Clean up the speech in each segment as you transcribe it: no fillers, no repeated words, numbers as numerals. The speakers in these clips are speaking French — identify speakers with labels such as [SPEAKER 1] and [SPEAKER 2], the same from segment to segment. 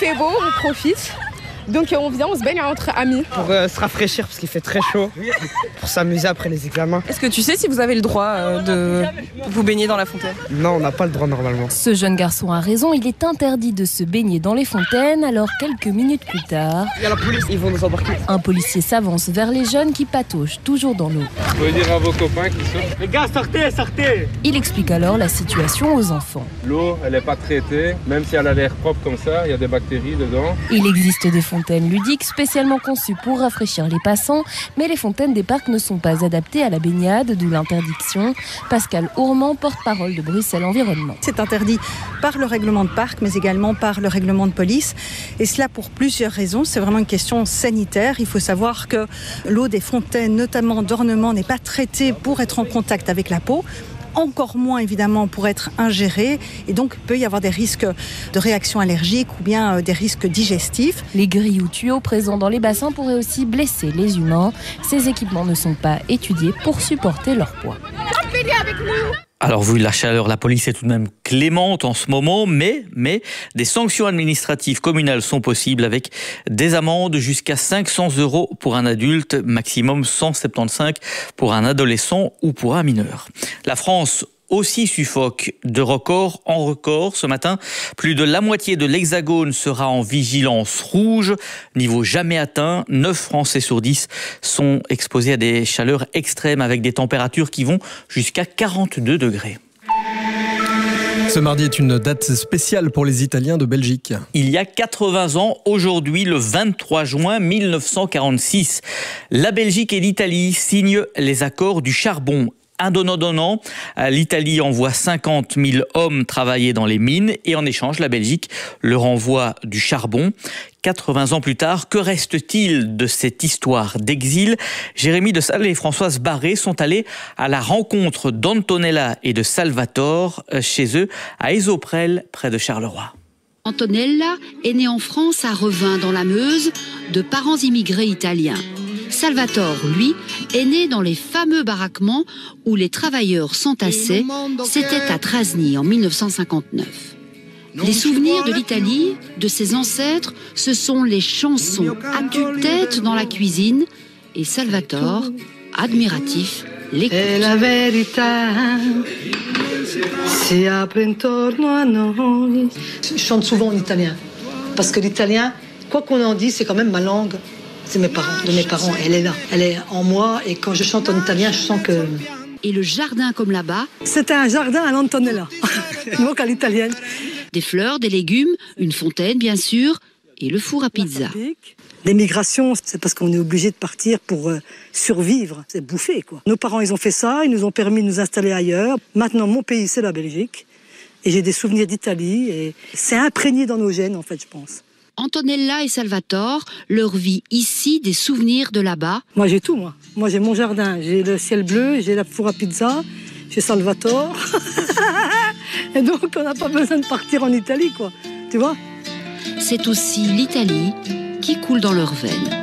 [SPEAKER 1] fait beau, on profite. Donc on vient, on se baigne entre amis.
[SPEAKER 2] Pour se rafraîchir parce qu'il fait très chaud, pour s'amuser après les examens.
[SPEAKER 3] Est-ce que tu sais si vous avez le droit de vous baigner dans la fontaine ?
[SPEAKER 2] Non, on n'a pas le droit normalement.
[SPEAKER 4] Ce jeune garçon a raison, il est interdit de se baigner dans les fontaines, alors quelques minutes plus tard...
[SPEAKER 2] Il y a la police, ils vont nous embarquer.
[SPEAKER 4] Un policier s'avance vers les jeunes qui pataugent toujours dans l'eau.
[SPEAKER 5] Vous pouvez dire à vos copains qui sortent.
[SPEAKER 6] Les gars, sortez!
[SPEAKER 4] Il explique alors la situation aux enfants.
[SPEAKER 5] L'eau, elle n'est pas traitée, même si elle a l'air propre comme ça, il y a des bactéries dedans.
[SPEAKER 4] Il existe des fontaines ludiques spécialement conçues pour rafraîchir les passants, mais les fontaines des parcs ne sont pas adaptées à la baignade, d'où l'interdiction. Pascal Ourmand, porte-parole de Bruxelles Environnement.
[SPEAKER 7] C'est interdit par le règlement de parc, mais également par le règlement de police. Et cela pour plusieurs raisons. C'est vraiment une question sanitaire. Il faut savoir que l'eau des fontaines, notamment d'ornement, n'est pas traitée pour être en contact avec la peau. Encore moins évidemment pour être ingéré, et donc il peut y avoir des risques de réactions allergiques ou bien des risques digestifs.
[SPEAKER 4] Les grilles ou tuyaux présents dans les bassins pourraient aussi blesser les humains. Ces équipements ne sont pas étudiés pour supporter leur poids.
[SPEAKER 8] Alors, vu la chaleur, la police est tout de même clémente en ce moment, mais des sanctions administratives communales sont possibles avec des amendes jusqu'à 500 € pour un adulte, maximum 175 pour un adolescent ou pour un mineur. La France aussi suffoque de record en record. Ce matin, plus de la moitié de l'Hexagone sera en vigilance rouge. Niveau jamais atteint, 9 Français sur 10 sont exposés à des chaleurs extrêmes avec des températures qui vont jusqu'à 42 degrés.
[SPEAKER 9] Ce mardi est une date spéciale pour les Italiens de Belgique.
[SPEAKER 8] Il y a 80 ans, aujourd'hui, le 23 juin 1946, la Belgique et l'Italie signent les accords du charbon. Un donnant-donnant, l'Italie envoie 50 000 hommes travailler dans les mines et en échange, la Belgique leur envoie du charbon. 80 ans plus tard, que reste-t-il de cette histoire d'exil ? Jérémy de Sales et Françoise Barré sont allés à la rencontre d'Antonella et de Salvatore chez eux à Esoprel, près de Charleroi.
[SPEAKER 10] Antonella est née en France à Revin, dans la Meuse, de parents immigrés italiens. Salvatore, lui, est né dans les fameux baraquements où les travailleurs s'entassaient. C'était à Trasny en 1959. Les souvenirs de l'Italie, de ses ancêtres, ce sont les chansons à tue-tête dans la cuisine. Et Salvatore, admiratif, l'écoute.
[SPEAKER 11] Et la verità si apre intorno a noi. Je chante souvent en italien, parce que l'italien, quoi qu'on en dise, c'est quand même ma langue. C'est de mes parents, elle est là, elle est en moi, et quand je chante en italien, je sens que...
[SPEAKER 10] Et le jardin comme là-bas.
[SPEAKER 11] C'est un jardin à l'Antonella, donc à l'italienne.
[SPEAKER 10] Des fleurs, des légumes, une fontaine bien sûr, et le four à pizza.
[SPEAKER 11] L'émigration, c'est parce qu'on est obligé de partir pour survivre, c'est bouffer quoi. Nos parents, ils ont fait ça, ils nous ont permis de nous installer ailleurs. Maintenant, mon pays, c'est la Belgique, et j'ai des souvenirs d'Italie, et c'est imprégné dans nos gènes en fait, je pense.
[SPEAKER 10] Antonella et Salvatore, leur vie ici, des souvenirs de là-bas.
[SPEAKER 11] Moi j'ai tout, moi j'ai mon jardin, j'ai le ciel bleu, j'ai la four à pizza, j'ai Salvatore. Et donc on n'a pas besoin de partir en Italie quoi, tu vois.
[SPEAKER 10] C'est aussi l'Italie qui coule dans leurs veines.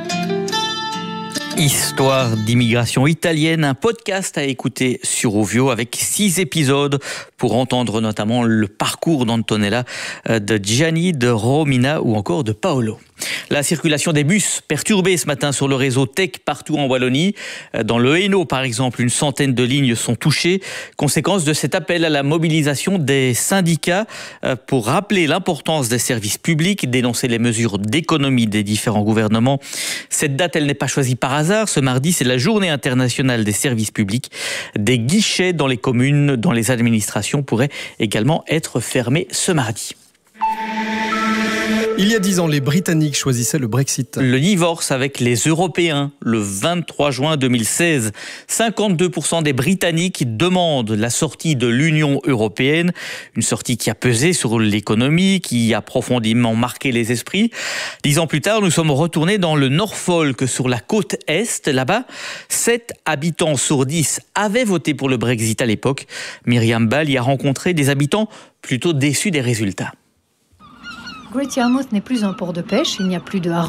[SPEAKER 8] Histoire d'immigration italienne, un podcast à écouter sur Ovio avec 6 épisodes pour entendre notamment le parcours d'Antonella, de Gianni, de Romina ou encore de Paolo. La circulation des bus perturbée ce matin sur le réseau TEC partout en Wallonie. Dans le Hainaut, par exemple, une centaine de lignes sont touchées. Conséquence de cet appel à la mobilisation des syndicats pour rappeler l'importance des services publics, dénoncer les mesures d'économie des différents gouvernements. Cette date, elle n'est pas choisie par hasard. Ce mardi, c'est la journée internationale des services publics. Des guichets dans les communes, dans les administrations pourraient également être fermés ce mardi.
[SPEAKER 9] Il y a 10 ans, les Britanniques choisissaient le Brexit.
[SPEAKER 8] Le divorce avec les Européens, le 23 juin 2016. 52% des Britanniques demandent la sortie de l'Union européenne. Une sortie qui a pesé sur l'économie, qui a profondément marqué les esprits. 10 ans plus tard, nous sommes retournés dans le Norfolk, sur la côte Est. Là-bas, 7 habitants sur 10 avaient voté pour le Brexit à l'époque. Myriam Ball y a rencontré des habitants plutôt déçus des résultats.
[SPEAKER 12] Great Yarmouth n'est plus un port de pêche, il n'y a plus de harengs,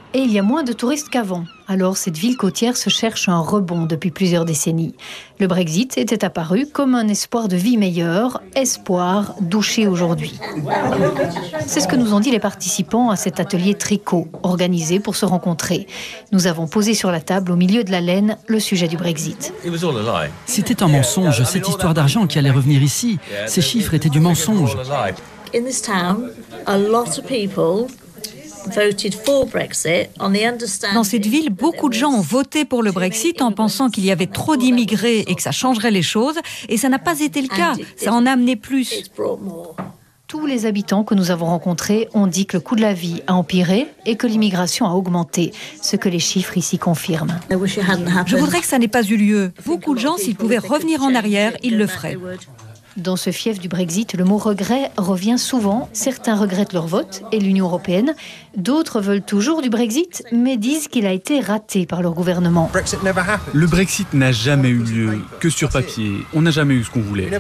[SPEAKER 6] et il y a moins de touristes qu'avant. Alors cette ville côtière se cherche un rebond depuis plusieurs décennies. Le Brexit était apparu comme un espoir de vie meilleure, espoir douché aujourd'hui. C'est ce que nous ont dit les participants à cet atelier tricot, organisé pour se rencontrer. Nous avons posé sur la table, au milieu de la laine, le sujet du Brexit.
[SPEAKER 12] C'était un mensonge, cette histoire d'argent qui allait revenir ici. Ces chiffres étaient du mensonge.
[SPEAKER 13] In this town, a lot of people voted for Brexit on the understanding.
[SPEAKER 14] Dans cette ville, beaucoup de gens ont voté pour le Brexit en pensant qu'il y avait trop d'immigrés et que ça changerait les choses. Et ça n'a pas été le cas. Ça en a amené plus.
[SPEAKER 6] Tous les habitants que nous avons rencontrés ont dit que le coût de la vie a empiré et que l'immigration a augmenté, ce que les chiffres ici confirment.
[SPEAKER 14] Je voudrais que ça n'ait pas eu lieu. Beaucoup de gens, s'ils pouvaient revenir en arrière, ils le feraient.
[SPEAKER 6] Dans ce fief du Brexit, le mot regret revient souvent. Certains regrettent leur vote et l'Union européenne. D'autres veulent toujours du Brexit, mais disent qu'il a été raté par leur gouvernement.
[SPEAKER 15] Le Brexit n'a jamais eu lieu, que sur papier. On n'a jamais eu ce qu'on voulait.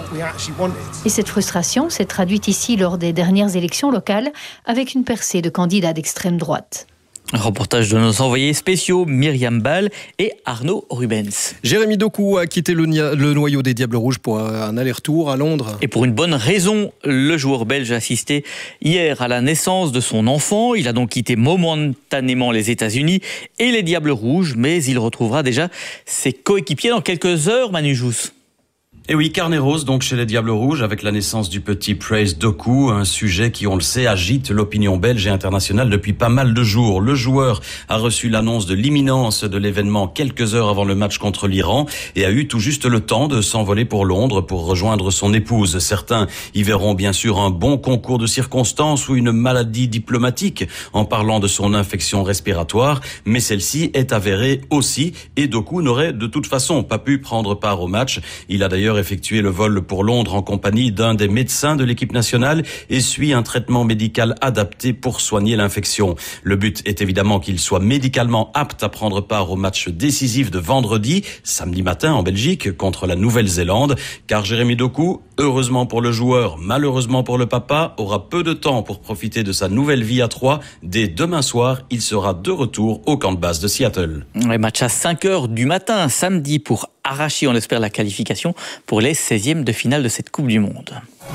[SPEAKER 6] Et cette frustration s'est traduite ici lors des dernières élections locales avec une percée de candidats d'extrême droite.
[SPEAKER 8] Un reportage de nos envoyés spéciaux Myriam Ball et Arnaud Rubens.
[SPEAKER 9] Jérémy Doku a quitté le noyau des Diables Rouges pour un aller-retour à Londres.
[SPEAKER 8] Et pour une bonne raison, le joueur belge a assisté hier à la naissance de son enfant. Il a donc quitté momentanément les États-Unis et les Diables Rouges, mais il retrouvera déjà ses coéquipiers dans quelques heures, Manu Jousse.
[SPEAKER 16] Et oui, carnet rose donc chez les Diables Rouges avec la naissance du petit Praise Doku, un sujet qui, on le sait, agite l'opinion belge et internationale depuis pas mal de jours. Le joueur a reçu l'annonce de l'imminence de l'événement quelques heures avant le match contre l'Iran et a eu tout juste le temps de s'envoler pour Londres pour rejoindre son épouse. Certains y verront bien sûr un bon concours de circonstances ou une maladie diplomatique en parlant de son infection respiratoire, mais celle-ci est avérée aussi et Doku n'aurait de toute façon pas pu prendre part au match. Il a d'ailleurs effectué le vol pour Londres en compagnie d'un des médecins de l'équipe nationale et suit un traitement médical adapté pour soigner l'infection. Le but est évidemment qu'il soit médicalement apte à prendre part au match décisif de vendredi, samedi matin en Belgique, contre la Nouvelle-Zélande, car Jérémy Doku, heureusement pour le joueur, malheureusement pour le papa, aura peu de temps pour profiter de sa nouvelle vie à 3. Dès demain soir, il sera de retour au camp de base de Seattle.
[SPEAKER 8] Les matchs à 5h du matin, samedi, pour arracher, on espère, la qualification pour les 16e de finale de cette Coupe du Monde.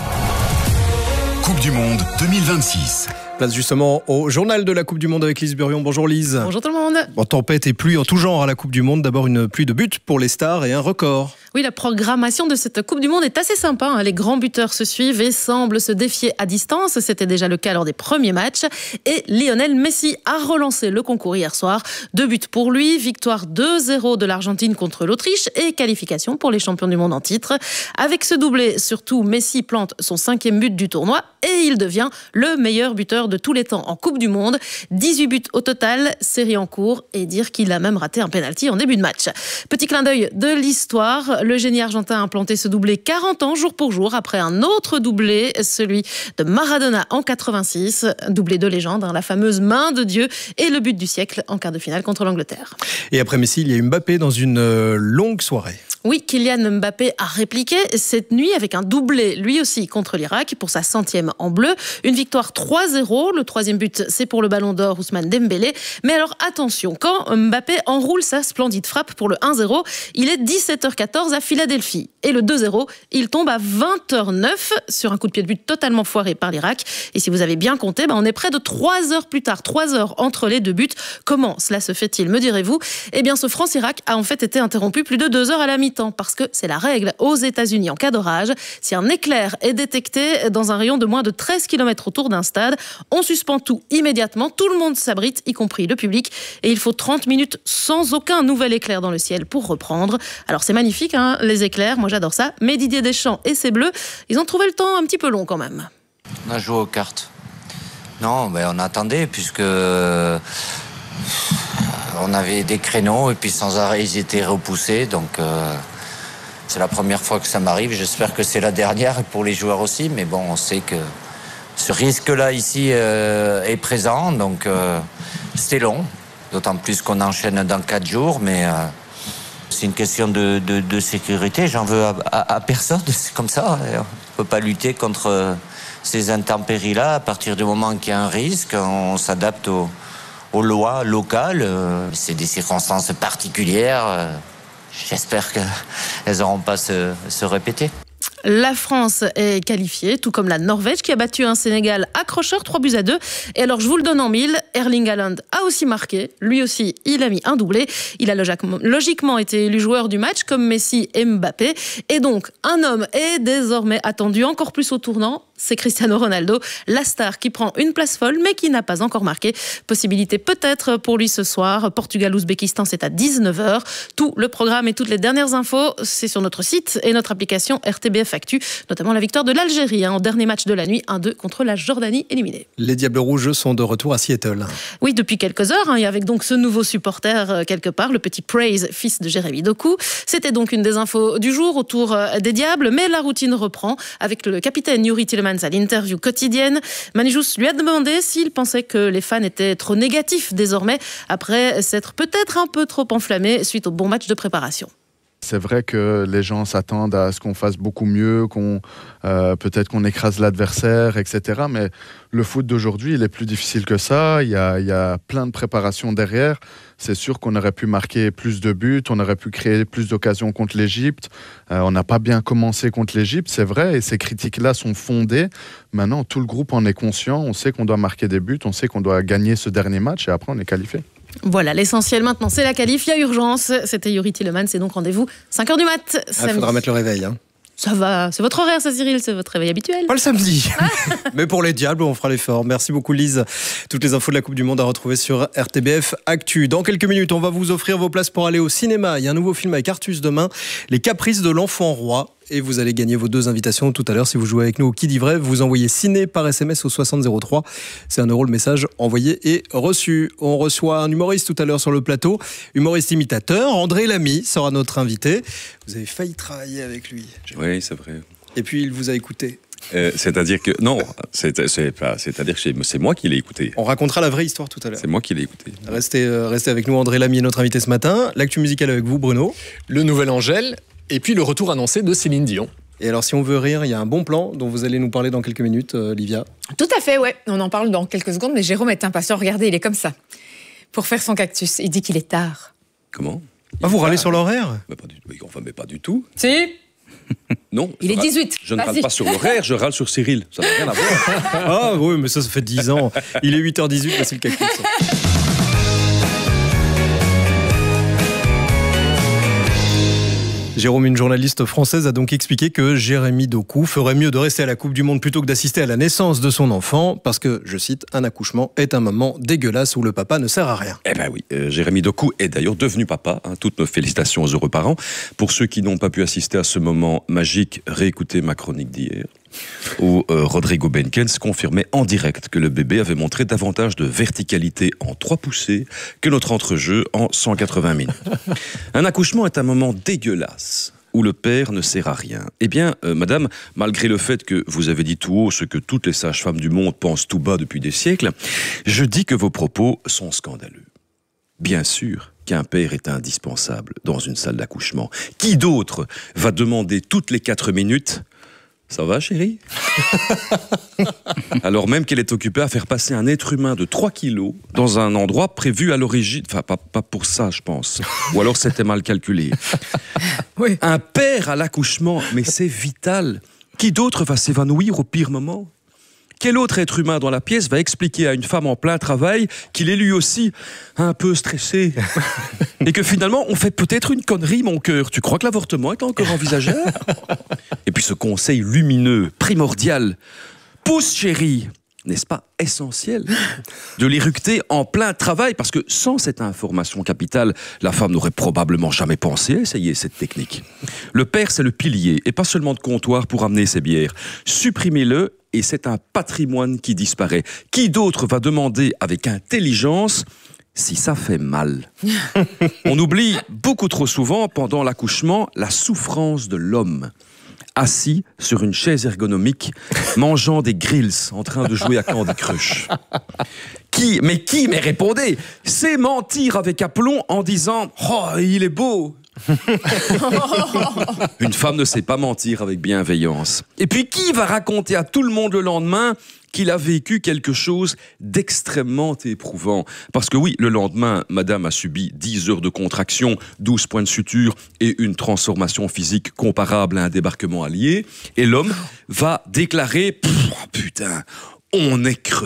[SPEAKER 17] Coupe du Monde 2026.
[SPEAKER 9] Place justement au journal de la Coupe du Monde avec Lise Burion. Bonjour Lise.
[SPEAKER 1] Bonjour tout le monde.
[SPEAKER 9] Bon, tempête et pluie en tout genre à la Coupe du Monde. D'abord une pluie de buts pour les stars et un record.
[SPEAKER 1] Oui, la programmation de cette Coupe du Monde est assez sympa. Les grands buteurs se suivent et semblent se défier à distance. C'était déjà le cas lors des premiers matchs. Et Lionel Messi a relancé le concours hier soir. 2 buts pour lui, victoire 2-0 de l'Argentine contre l'Autriche et qualification pour les champions du monde en titre. Avec ce doublé, surtout, Messi plante son 5e but du tournoi et il devient le meilleur buteur de tous les temps en Coupe du Monde. 18 buts au total, série en cours, et dire qu'il a même raté un penalty en début de match. Petit clin d'œil de l'histoire, le génie argentin a implanté ce doublé 40 ans jour pour jour après un autre doublé, celui de Maradona en 86, doublé de légende, la fameuse main de Dieu et le but du siècle en quart de finale contre l'Angleterre.
[SPEAKER 9] Et après Messi, il y a eu Mbappé dans une longue soirée.
[SPEAKER 1] Oui, Kylian Mbappé a répliqué cette nuit avec un doublé, lui aussi, contre l'Irak pour sa 100e en bleu. Une victoire 3-0. Le 3e but, c'est pour le Ballon d'Or Ousmane Dembélé. Mais alors, attention, quand Mbappé enroule sa splendide frappe pour le 1-0, il est 17h14 à Philadelphie. Et le 2-0, il tombe à 20h09 sur un coup de pied de but totalement foiré par l'Irak. Et si vous avez bien compté, on est près de 3 heures plus tard, 3 heures entre les deux buts. Comment cela se fait-il, me direz-vous ? Eh bien, ce France-Irak a en fait été interrompu plus de 2 heures à la mi-temps, parce que c'est la règle aux États-Unis en cas d'orage. Si un éclair est détecté dans un rayon de moins de 13 km autour d'un stade, on suspend tout immédiatement, tout le monde s'abrite, y compris le public, et il faut 30 minutes sans aucun nouvel éclair dans le ciel pour reprendre. Alors c'est magnifique, les éclairs, moi j'adore ça, mais Didier Deschamps et ses Bleus, ils ont trouvé le temps un petit peu long quand même.
[SPEAKER 18] On a joué aux cartes. Non, mais on attendait, puisque on avait des créneaux et puis sans arrêt ils étaient repoussés, donc c'est la première fois que ça m'arrive. J'espère que c'est la dernière pour les joueurs aussi, mais bon, on sait que ce risque-là ici est présent, donc c'était long, d'autant plus qu'on enchaîne dans 4 jours, mais c'est une question de sécurité. J'en veux à personne, c'est comme ça. On ne peut pas lutter contre ces intempéries-là. À partir du moment qu'il y a un risque, on s'adapte aux lois locales. C'est des circonstances particulières. J'espère qu'elles n'auront pas se répéter.
[SPEAKER 1] La France est qualifiée, tout comme la Norvège qui a battu un Sénégal accrocheur 3-2. Et alors, je vous le donne en mille, Erling Haaland a aussi marqué. Lui aussi, il a mis un doublé. Il a logiquement été élu joueur du match, comme Messi et Mbappé. Et donc, un homme est désormais attendu encore plus au tournant. C'est Cristiano Ronaldo, la star qui prend une place folle, mais qui n'a pas encore marqué. Possibilité peut-être pour lui ce soir. Portugal-Ouzbékistan, c'est à 19h. Tout le programme et toutes les dernières infos, c'est sur notre site et notre application RTBF Actu, notamment la victoire de l'Algérie en dernier match de la nuit, 1-2 contre la Jordanie éliminée.
[SPEAKER 9] Les Diables Rouges sont de retour à Seattle.
[SPEAKER 1] Oui, depuis quelques heures, et avec donc ce nouveau supporter quelque part, le petit Praise, fils de Jérémy Doku. C'était donc une des infos du jour autour des Diables, mais la routine reprend avec le capitaine Youri Tielemans à l'interview quotidienne. Manijous lui a demandé s'il pensait que les fans étaient trop négatifs désormais, après s'être peut-être un peu trop enflammés suite au bon match de préparation.
[SPEAKER 19] C'est vrai que les gens s'attendent à ce qu'on fasse beaucoup mieux, peut-être qu'on écrase l'adversaire, etc. Mais le foot d'aujourd'hui, il est plus difficile que ça. Il y a plein de préparations derrière. C'est sûr qu'on aurait pu marquer plus de buts, on aurait pu créer plus d'occasions contre l'Égypte. On n'a pas bien commencé contre l'Égypte, c'est vrai, et ces critiques-là sont fondées. Maintenant, tout le groupe en est conscient. On sait qu'on doit marquer des buts, on sait qu'on doit gagner ce dernier match, et après, on est qualifié.
[SPEAKER 1] Voilà, l'essentiel maintenant, c'est la qualif. Il y a urgence. C'était Youri Tielemans, c'est donc rendez-vous 5h du mat.
[SPEAKER 9] Il faudra mettre le réveil.
[SPEAKER 1] Ça va, c'est votre horaire, ça, Cyril, c'est votre réveil habituel.
[SPEAKER 9] Pas le samedi. Mais pour les Diables, on fera l'effort. Merci beaucoup, Lise. Toutes les infos de la Coupe du Monde à retrouver sur RTBF Actu. Dans quelques minutes, on va vous offrir vos places pour aller au cinéma. Il y a un nouveau film avec Artus demain, Les Caprices de l'Enfant Roi. Et vous allez gagner vos 2 invitations tout à l'heure. Si vous jouez avec nous au Qui dit vrai, vous envoyez ciné par SMS au 6003. C'est €1 le message envoyé et reçu. On reçoit un humoriste tout à l'heure sur le plateau. Humoriste imitateur, André Lamy sera notre invité. Vous avez failli travailler avec lui.
[SPEAKER 20] Oui, c'est vrai.
[SPEAKER 9] Et puis il vous a écouté.
[SPEAKER 20] C'est-à-dire que non, c'est-à-dire que c'est moi qui l'ai écouté.
[SPEAKER 9] On racontera la vraie histoire tout à l'heure.
[SPEAKER 20] C'est moi qui l'ai écouté.
[SPEAKER 9] Restez avec nous, André Lamy est notre invité ce matin. L'actu musicale avec vous, Bruno.
[SPEAKER 21] Le nouvel Angèle. Et puis le retour annoncé de Céline Dion.
[SPEAKER 9] Et alors, si on veut rire, il y a un bon plan dont vous allez nous parler dans quelques minutes, Livia.
[SPEAKER 22] Tout à fait, ouais. On en parle dans quelques secondes, mais Jérôme est impatient. Regardez, il est comme ça. Pour faire son cactus, il dit qu'il est tard.
[SPEAKER 20] Comment ?
[SPEAKER 9] Vous râlez sur l'horaire ?
[SPEAKER 20] Mais pas du tout.
[SPEAKER 22] Si.
[SPEAKER 20] Non.
[SPEAKER 22] Il est 18.
[SPEAKER 20] Je ne râle pas sur l'horaire, je râle sur Cyril. Ça n'a rien à voir.
[SPEAKER 9] Ah oui, mais ça fait 10 ans. Il est 8h18, voici le cactus. Jérôme, une journaliste française, a donc expliqué que Jérémy Doku ferait mieux de rester à la Coupe du Monde plutôt que d'assister à la naissance de son enfant, parce que, je cite, un accouchement est un moment dégueulasse où le papa ne sert à rien.
[SPEAKER 20] Eh ben oui, Jérémy Doku est d'ailleurs devenu papa. Toutes nos félicitations aux heureux parents. Pour ceux qui n'ont pas pu assister à ce moment magique, réécoutez ma chronique d'hier, où Rodrigo Benkens confirmait en direct que le bébé avait montré davantage de verticalité en 3 poussées que notre entrejeu en 180 minutes. Un accouchement est un moment dégueulasse où le père ne sert à rien. Eh bien, madame, malgré le fait que vous avez dit tout haut ce que toutes les sages-femmes du monde pensent tout bas depuis des siècles, je dis que vos propos sont scandaleux. Bien sûr qu'un père est indispensable dans une salle d'accouchement. Qui d'autre va demander toutes les 4 minutes « Ça va, chérie ?» Alors même qu'elle est occupée à faire passer un être humain de 3 kilos dans un endroit prévu à l'origine. Enfin, pas pour ça, je pense. Ou alors c'était mal calculé. Oui. Un père à l'accouchement, mais c'est vital. Qui d'autre va s'évanouir au pire moment ? Quel autre être humain dans la pièce va expliquer à une femme en plein travail qu'il est lui aussi un peu stressé et que finalement on fait peut-être une connerie, mon cœur. Tu crois que l'avortement est encore envisageable ? Et puis ce conseil lumineux, primordial, pousse chérie, n'est-ce pas essentiel de l'éructer en plein travail, parce que sans cette information capitale, la femme n'aurait probablement jamais pensé à essayer cette technique. Le père, c'est le pilier, et pas seulement de comptoir pour amener ses bières. Supprimez-le, et c'est un patrimoine qui disparaît. Qui d'autre va demander avec intelligence si ça fait mal ? On oublie beaucoup trop souvent, pendant l'accouchement, la souffrance de l'homme. Assis sur une chaise ergonomique, mangeant des grills, en train de jouer à Candy Crush. Mais répondez, c'est mentir avec aplomb en disant « Oh, il est beau !» Une femme ne sait pas mentir avec bienveillance. Et puis qui va raconter à tout le monde le lendemain qu'il a vécu quelque chose d'extrêmement éprouvant. Parce que oui, le lendemain, madame a subi 10 heures de contraction, 12 points de suture et une transformation physique comparable à un débarquement allié. Et l'homme va déclarer « Putain, on est crevé ».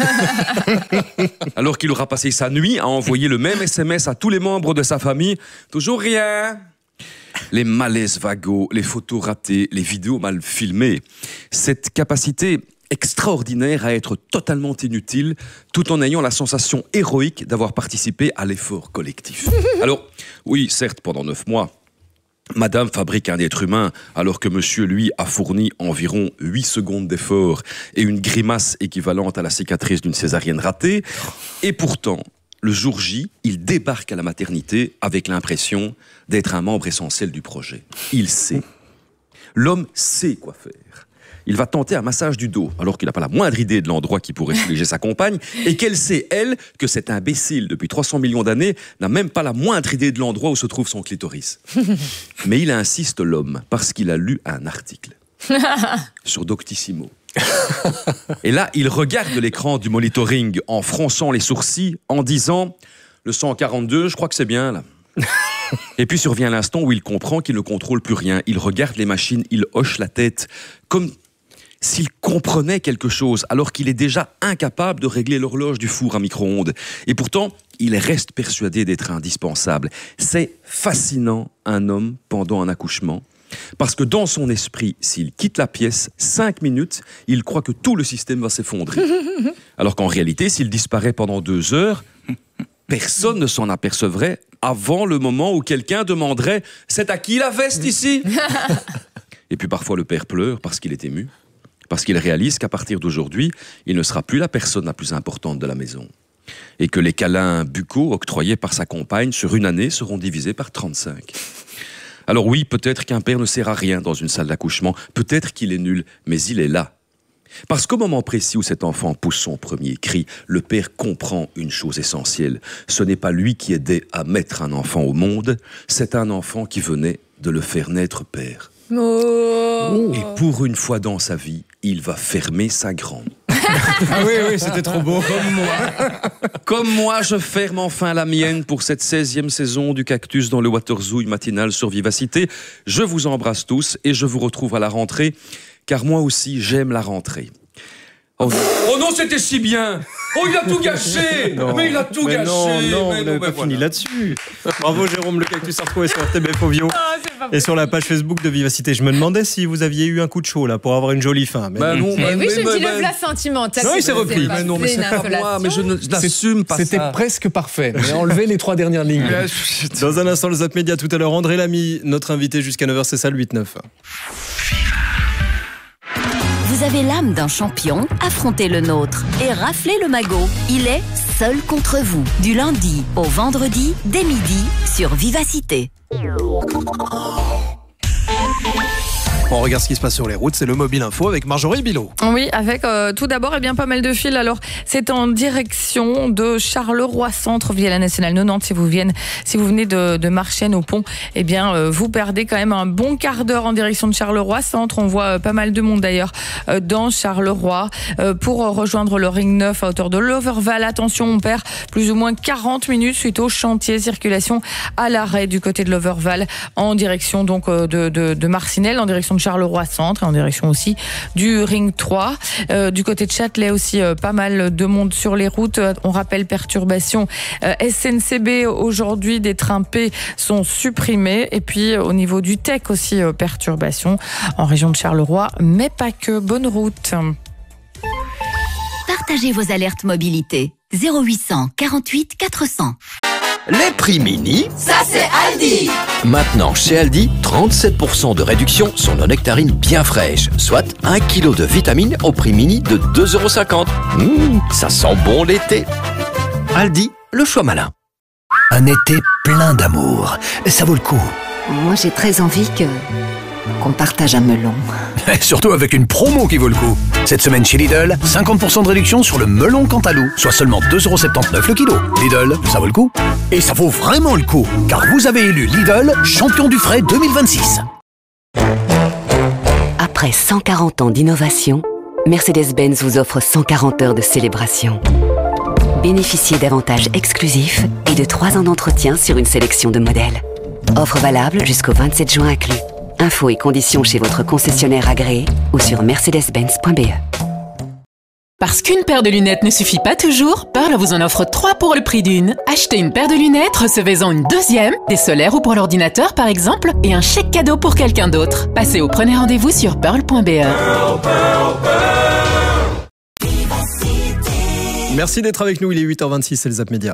[SPEAKER 20] Alors qu'il aura passé sa nuit à envoyer le même SMS à tous les membres de sa famille. Toujours rien. Les malaises vagos, les photos ratées, les vidéos mal filmées. Cette capacité extraordinaire à être totalement inutile tout en ayant la sensation héroïque d'avoir participé à l'effort collectif. Alors, oui, certes, pendant 9 mois, madame fabrique un être humain, alors que monsieur, lui, a fourni environ 8 secondes d'effort et une grimace équivalente à la cicatrice d'une césarienne ratée. Et pourtant, le jour J, il débarque à la maternité avec l'impression d'être un membre essentiel du projet. Il sait. L'homme sait quoi faire. Il va tenter un massage du dos, alors qu'il n'a pas la moindre idée de l'endroit qui pourrait soulager sa compagne, et qu'elle sait, elle, que cet imbécile, depuis 300 millions d'années, n'a même pas la moindre idée de l'endroit où se trouve son clitoris. Mais il insiste, l'homme, parce qu'il a lu un article sur Doctissimo. Et là, il regarde l'écran du monitoring en fronçant les sourcils, en disant « Le 142, je crois que c'est bien, là ». Et puis survient l'instant où il comprend qu'il ne contrôle plus rien. Il regarde les machines, il hoche la tête, comme s'il comprenait quelque chose, alors qu'il est déjà incapable de régler l'horloge du four à micro-ondes. Et pourtant, il reste persuadé d'être indispensable. C'est fascinant, un homme pendant un accouchement, parce que dans son esprit, s'il quitte la pièce 5 minutes, il croit que tout le système va s'effondrer. Alors qu'en réalité, s'il disparaît pendant 2 heures, personne ne s'en apercevrait avant le moment où quelqu'un demanderait « C'est à qui la veste ici ?» Et puis parfois le père pleure parce qu'il est ému, parce qu'il réalise qu'à partir d'aujourd'hui, il ne sera plus la personne la plus importante de la maison. Et que les câlins buccaux octroyés par sa compagne sur une année seront divisés par 35. Alors oui, peut-être qu'un père ne sert à rien dans une salle d'accouchement, peut-être qu'il est nul, mais il est là. Parce qu'au moment précis où cet enfant pousse son premier cri, le père comprend une chose essentielle. Ce n'est pas lui qui aidait à mettre un enfant au monde, c'est un enfant qui venait de le faire naître père.
[SPEAKER 22] Oh.
[SPEAKER 20] Et pour une fois dans sa vie, il va fermer sa grande.
[SPEAKER 9] Ah oui, c'était trop beau.
[SPEAKER 20] Comme moi, je ferme enfin la mienne pour cette 16e saison du Cactus dans le Waterzouille matinal sur Vivacité. Je vous embrasse tous et je vous retrouve à la rentrée, car moi aussi, j'aime la rentrée. Oh non, c'était si bien! Oh, il a tout gâché! Mais il a tout gâché!
[SPEAKER 9] Non, on n'avait pas fini là-dessus. Bravo Jérôme, le Cactus à retrouver sur RTBF Ovio et sur la page Facebook de Vivacité. Je me demandais si vous aviez eu un coup de chaud là pour avoir une jolie fin. Mais
[SPEAKER 22] oui, je dis le plat sentimental.
[SPEAKER 9] Non, il s'est repris.
[SPEAKER 22] Mais
[SPEAKER 20] non, mais c'est pas moi, mais je n'assume pas ça.
[SPEAKER 21] C'était presque parfait, mais enlevez les 3 dernières lignes.
[SPEAKER 9] Dans un instant, le Zap Média tout à l'heure. André Lamy, notre invité jusqu'à 9h, c'est ça le 8-9.
[SPEAKER 2] Vous avez l'âme d'un champion, affrontez le nôtre et raflez le magot. Il est seul contre vous, du lundi au vendredi, dès midi, sur Vivacité.
[SPEAKER 9] On regarde ce qui se passe sur les routes, c'est le Mobile Info avec Marjorie Bilot.
[SPEAKER 3] Oui, avec tout d'abord bien pas mal de fils. Alors, c'est en direction de Charleroi Centre via la nationale 90. Si vous venez de Marchienne au pont, vous perdez quand même un bon quart d'heure en direction de Charleroi Centre. On voit pas mal de monde d'ailleurs dans Charleroi pour rejoindre le Ring 9 à hauteur de l'Overval. Attention, on perd plus ou moins 40 minutes suite au chantier. Circulation à l'arrêt du côté de l'Overval en direction donc de Marcinelle, en direction de Charleroi Centre et en direction aussi du Ring 3. Du côté de Châtelet aussi, pas mal de monde sur les routes. On rappelle perturbation SNCB aujourd'hui, des trains P sont supprimés et puis au niveau du TEC aussi perturbation en région de Charleroi, mais pas que. Bonne route.
[SPEAKER 2] Partagez vos alertes mobilité 0800 48 400.
[SPEAKER 23] Les prix mini,
[SPEAKER 24] ça c'est Aldi.
[SPEAKER 23] Maintenant chez Aldi, 37% de réduction sur nos nectarines bien fraîches, soit 1 kg de vitamines au prix mini de 2,50 €. Ça sent bon l'été. Aldi, le choix malin.
[SPEAKER 25] Un été plein d'amour, ça vaut le coup.
[SPEAKER 26] Moi j'ai très envie qu'on partage un melon.
[SPEAKER 25] Surtout avec une promo qui vaut le coup. Cette semaine chez Lidl, 50% de réduction sur le melon Cantalou, soit seulement 2,79 € le kilo. Lidl, ça vaut le coup. Et ça vaut vraiment le coup, car vous avez élu Lidl champion du frais 2026.
[SPEAKER 26] Après 140 ans d'innovation, Mercedes-Benz vous offre 140 heures de célébration. Bénéficiez d'avantages exclusifs et de 3 ans d'entretien sur une sélection de modèles. Offre valable jusqu'au 27 juin inclus. Infos et conditions chez votre concessionnaire agréé ou sur mercedes-benz.be.
[SPEAKER 4] Parce qu'une paire de lunettes ne suffit pas toujours, Pearl vous en offre 3 pour le prix d'une. Achetez une paire de lunettes, recevez-en une deuxième, des solaires ou pour l'ordinateur par exemple, et un chèque cadeau pour quelqu'un d'autre. Passez ou prenez rendez-vous sur pearl.be.
[SPEAKER 9] Merci d'être avec nous, il est 8h26, c'est le Zap Média.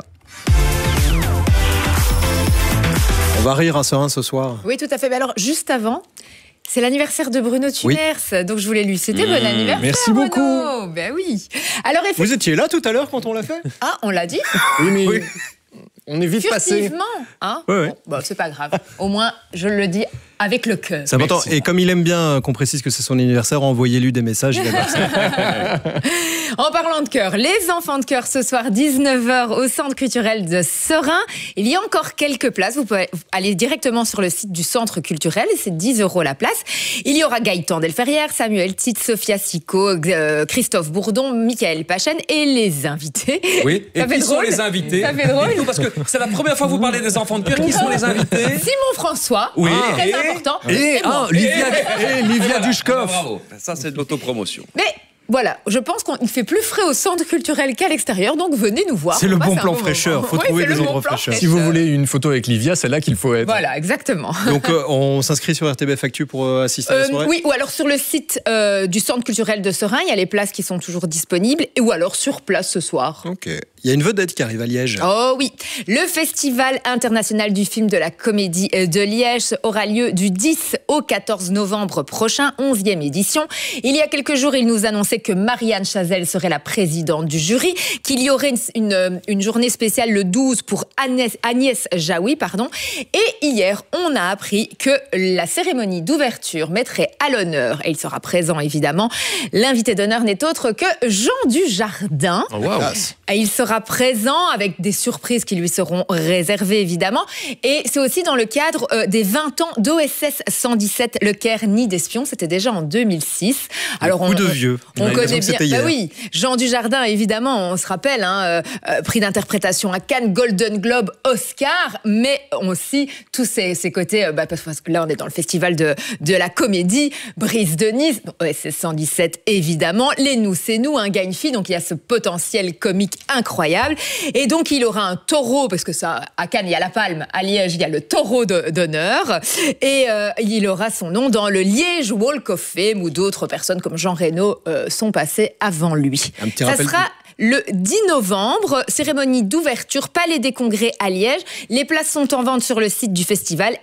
[SPEAKER 9] On va rire à Serein ce soir.
[SPEAKER 22] Oui, tout à fait. Mais alors, juste avant, c'est l'anniversaire de Bruno Thuners, donc je voulais lui souhaiter bon anniversaire.
[SPEAKER 21] Merci beaucoup.
[SPEAKER 22] Bruno. Ben oui. Alors,
[SPEAKER 9] vous étiez là tout à l'heure quand on l'a fait?
[SPEAKER 22] Ah, on l'a dit?
[SPEAKER 21] Oui, mais on est vite passé.
[SPEAKER 22] Furtivement, hein?
[SPEAKER 9] Ouais.
[SPEAKER 22] Bon, c'est pas grave. Au moins, je le dis avec le cœur.
[SPEAKER 9] C'est important. Et comme il aime bien qu'on précise que c'est son anniversaire, envoyez-lui des messages. Il adore ça.
[SPEAKER 22] En parlant de cœur, les enfants de cœur ce soir 19h au Centre culturel de Serein. Il y a encore quelques places. Vous pouvez aller directement sur le site du Centre culturel et c'est 10 € la place. Il y aura Gaëtan Delferrière, Samuel Tite, Sophia Sicot, Christophe Bourdon, Michael Pachen et les invités.
[SPEAKER 20] Oui, et qui sont les invités?
[SPEAKER 22] Ça fait drôle.
[SPEAKER 20] Parce que c'est la première fois que vous parlez des enfants de cœur. Qui sont les invités?
[SPEAKER 22] Simon François,
[SPEAKER 20] oui.
[SPEAKER 22] Très important.
[SPEAKER 9] Et Livia Dushkov.
[SPEAKER 20] Bravo, ça c'est de l'autopromotion.
[SPEAKER 22] Mais voilà, je pense qu'il fait plus frais au centre culturel qu'à l'extérieur, donc venez nous voir.
[SPEAKER 9] C'est le bon plan fraîcheur, il faut trouver des endroits fraîcheurs.
[SPEAKER 21] Si vous voulez une photo avec Livia, c'est là qu'il faut être.
[SPEAKER 22] Voilà, exactement.
[SPEAKER 9] Donc on s'inscrit sur RTBF Actu pour assister à la soirée?
[SPEAKER 22] Oui, ou alors sur le site du Centre culturel de Serein, il y a les places qui sont toujours disponibles, ou alors sur place ce soir.
[SPEAKER 9] Ok. Il y a une vedette qui arrive à Liège.
[SPEAKER 22] Oh oui, le Festival international du film de la comédie de Liège aura lieu du 10 au 14 novembre prochain, 11e édition. Il y a quelques jours, il nous annonçait que Marianne Chazelle serait la présidente du jury, qu'il y aurait une journée spéciale le 12 pour Agnès Jaoui, Et hier, on a appris que la cérémonie d'ouverture mettrait à l'honneur, et il sera présent évidemment, l'invité d'honneur n'est autre que Jean Dujardin.
[SPEAKER 21] Oh, wow.
[SPEAKER 22] Il sera présent avec des surprises qui lui seront réservées évidemment. Et c'est aussi dans le cadre des 20 ans d'OSS 117, le Caire Nid d'Espions. C'était déjà en 2006.
[SPEAKER 9] Alors on de vieux.
[SPEAKER 22] On connaît bien. Bah oui, Jean Dujardin évidemment, on se rappelle, prix d'interprétation à Cannes, Golden Globe, Oscar, mais aussi tous ces côtés. Parce que là on est dans le festival de la comédie. Brise de Nice, OSS 117 évidemment. Les Nous c'est nous, un gars une fille, donc il y a ce potentiel comique incroyable. Et donc, il aura un taureau, parce que ça, à Cannes, il y a la palme, à Liège, il y a le taureau d'honneur. Et il aura son nom dans le Liège Walk of Fame, où d'autres personnes comme Jean Reno sont passées avant lui. Ça sera le 10 novembre, cérémonie d'ouverture, Palais des Congrès à Liège. Les places sont en vente sur le site du festival,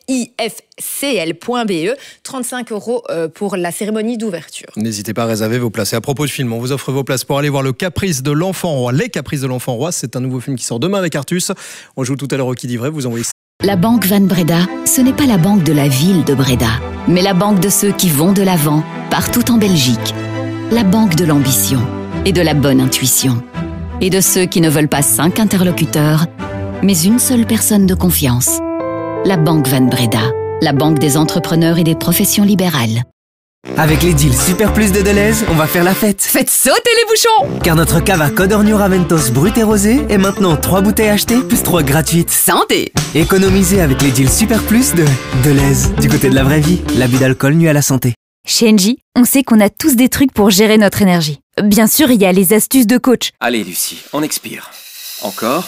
[SPEAKER 22] fifcl.be. 35 € pour la cérémonie d'ouverture.
[SPEAKER 9] N'hésitez pas à réserver vos places. Et à propos de film, on vous offre vos places pour aller voir Le Caprice de l'Enfant Roi. Les Caprices de l'Enfant Roi, c'est un nouveau film qui sort demain avec Artus. On joue tout à l'heure au Qui dit vrai, vous envoyez.
[SPEAKER 2] La banque Van Breda, ce n'est pas la banque de la ville de Breda, mais la banque de ceux qui vont de l'avant, partout en Belgique. La banque de l'ambition et de la bonne intuition. Et de ceux qui ne veulent pas 5 interlocuteurs, mais une seule personne de confiance. La banque Van Breda, la banque des entrepreneurs et des professions libérales.
[SPEAKER 5] Avec les deals Super Plus de Deleuze, on va faire la fête.
[SPEAKER 4] Faites sauter les bouchons!
[SPEAKER 5] Car notre cave à Codorniu Raventos brut et rosé est maintenant 3 bouteilles achetées plus 3 gratuites.
[SPEAKER 4] Santé!
[SPEAKER 5] Économisez avec les deals Super Plus de Deleuze. Du côté de la vraie vie, l'abus d'alcool nuit à la santé.
[SPEAKER 7] Chez Engie, on sait qu'on a tous des trucs pour gérer notre énergie. Bien sûr, il y a les astuces de coach.
[SPEAKER 5] Allez Lucie, on expire. Encore.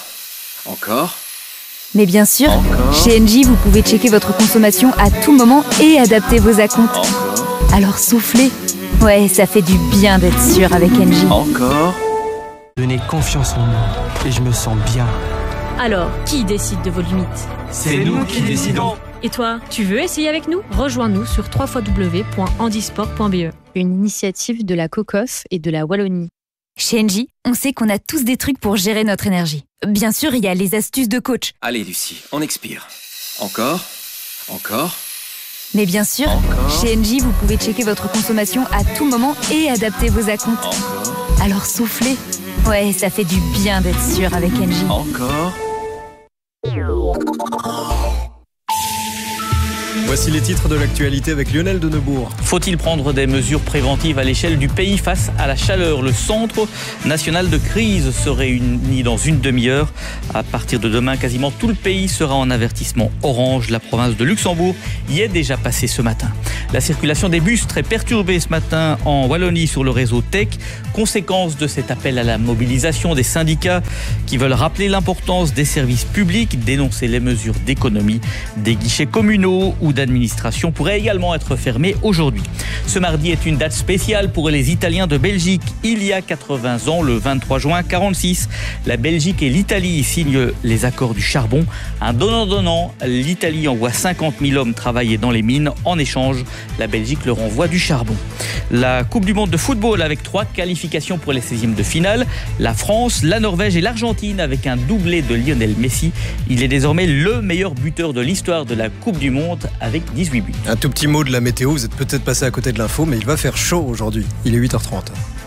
[SPEAKER 7] Mais bien sûr, chez Engie, vous pouvez checker votre consommation à tout moment et adapter vos acomptes. Alors soufflez. Ouais, ça fait du bien d'être sûr avec Engie.
[SPEAKER 5] Encore.
[SPEAKER 10] Donnez confiance en nous et je me sens bien.
[SPEAKER 11] Alors, qui décide de vos limites?
[SPEAKER 10] C'est nous qui décidons.
[SPEAKER 11] Et toi, tu veux essayer avec nous? Rejoins-nous sur www.handisport.be.
[SPEAKER 24] Une initiative de la COCOF et de la Wallonie.
[SPEAKER 7] Chez Engie, on sait qu'on a tous des trucs pour gérer notre énergie. Bien sûr, il y a les astuces de coach.
[SPEAKER 5] Allez Lucie, on expire. Encore.
[SPEAKER 7] Mais bien sûr, chez Engie, vous pouvez checker votre consommation à tout moment et adapter vos acomptes. Alors soufflez. Ouais, ça fait du bien d'être sûr avec Engie.
[SPEAKER 5] Encore.
[SPEAKER 9] Voici les titres de l'actualité avec Lionel de Neubourg.
[SPEAKER 8] Faut-il prendre des mesures préventives à l'échelle du pays face à la chaleur ? Le Centre national de crise se réunit dans une demi-heure. À partir de demain, quasiment tout le pays sera en avertissement orange. La province de Luxembourg y est déjà passée ce matin. La circulation des bus très perturbée ce matin en Wallonie sur le réseau TEC. Conséquence de cet appel à la mobilisation des syndicats qui veulent rappeler l'importance des services publics, dénoncer les mesures d'économie. Des guichets communaux ou d'administration pourraient également être fermés aujourd'hui. Ce mardi est une date spéciale pour les Italiens de Belgique. Il y a 80 ans, le 23 juin 1946, la Belgique et l'Italie signent les accords du charbon. Un donnant-donnant, l'Italie envoie 50 000 hommes travailler dans les mines. En échange, la Belgique leur envoie du charbon. La Coupe du Monde de football avec 3 qualifications pour les 16e de finale. La France, la Norvège et l'Argentine avec un doublé de Lionel Messi. Il est désormais le meilleur buteur de l'histoire de la Coupe du Monde avec 18 buts.
[SPEAKER 9] Un tout petit mot de la météo, vous êtes peut-être passé à côté de l'info, mais il va faire chaud aujourd'hui. Il est 8h30.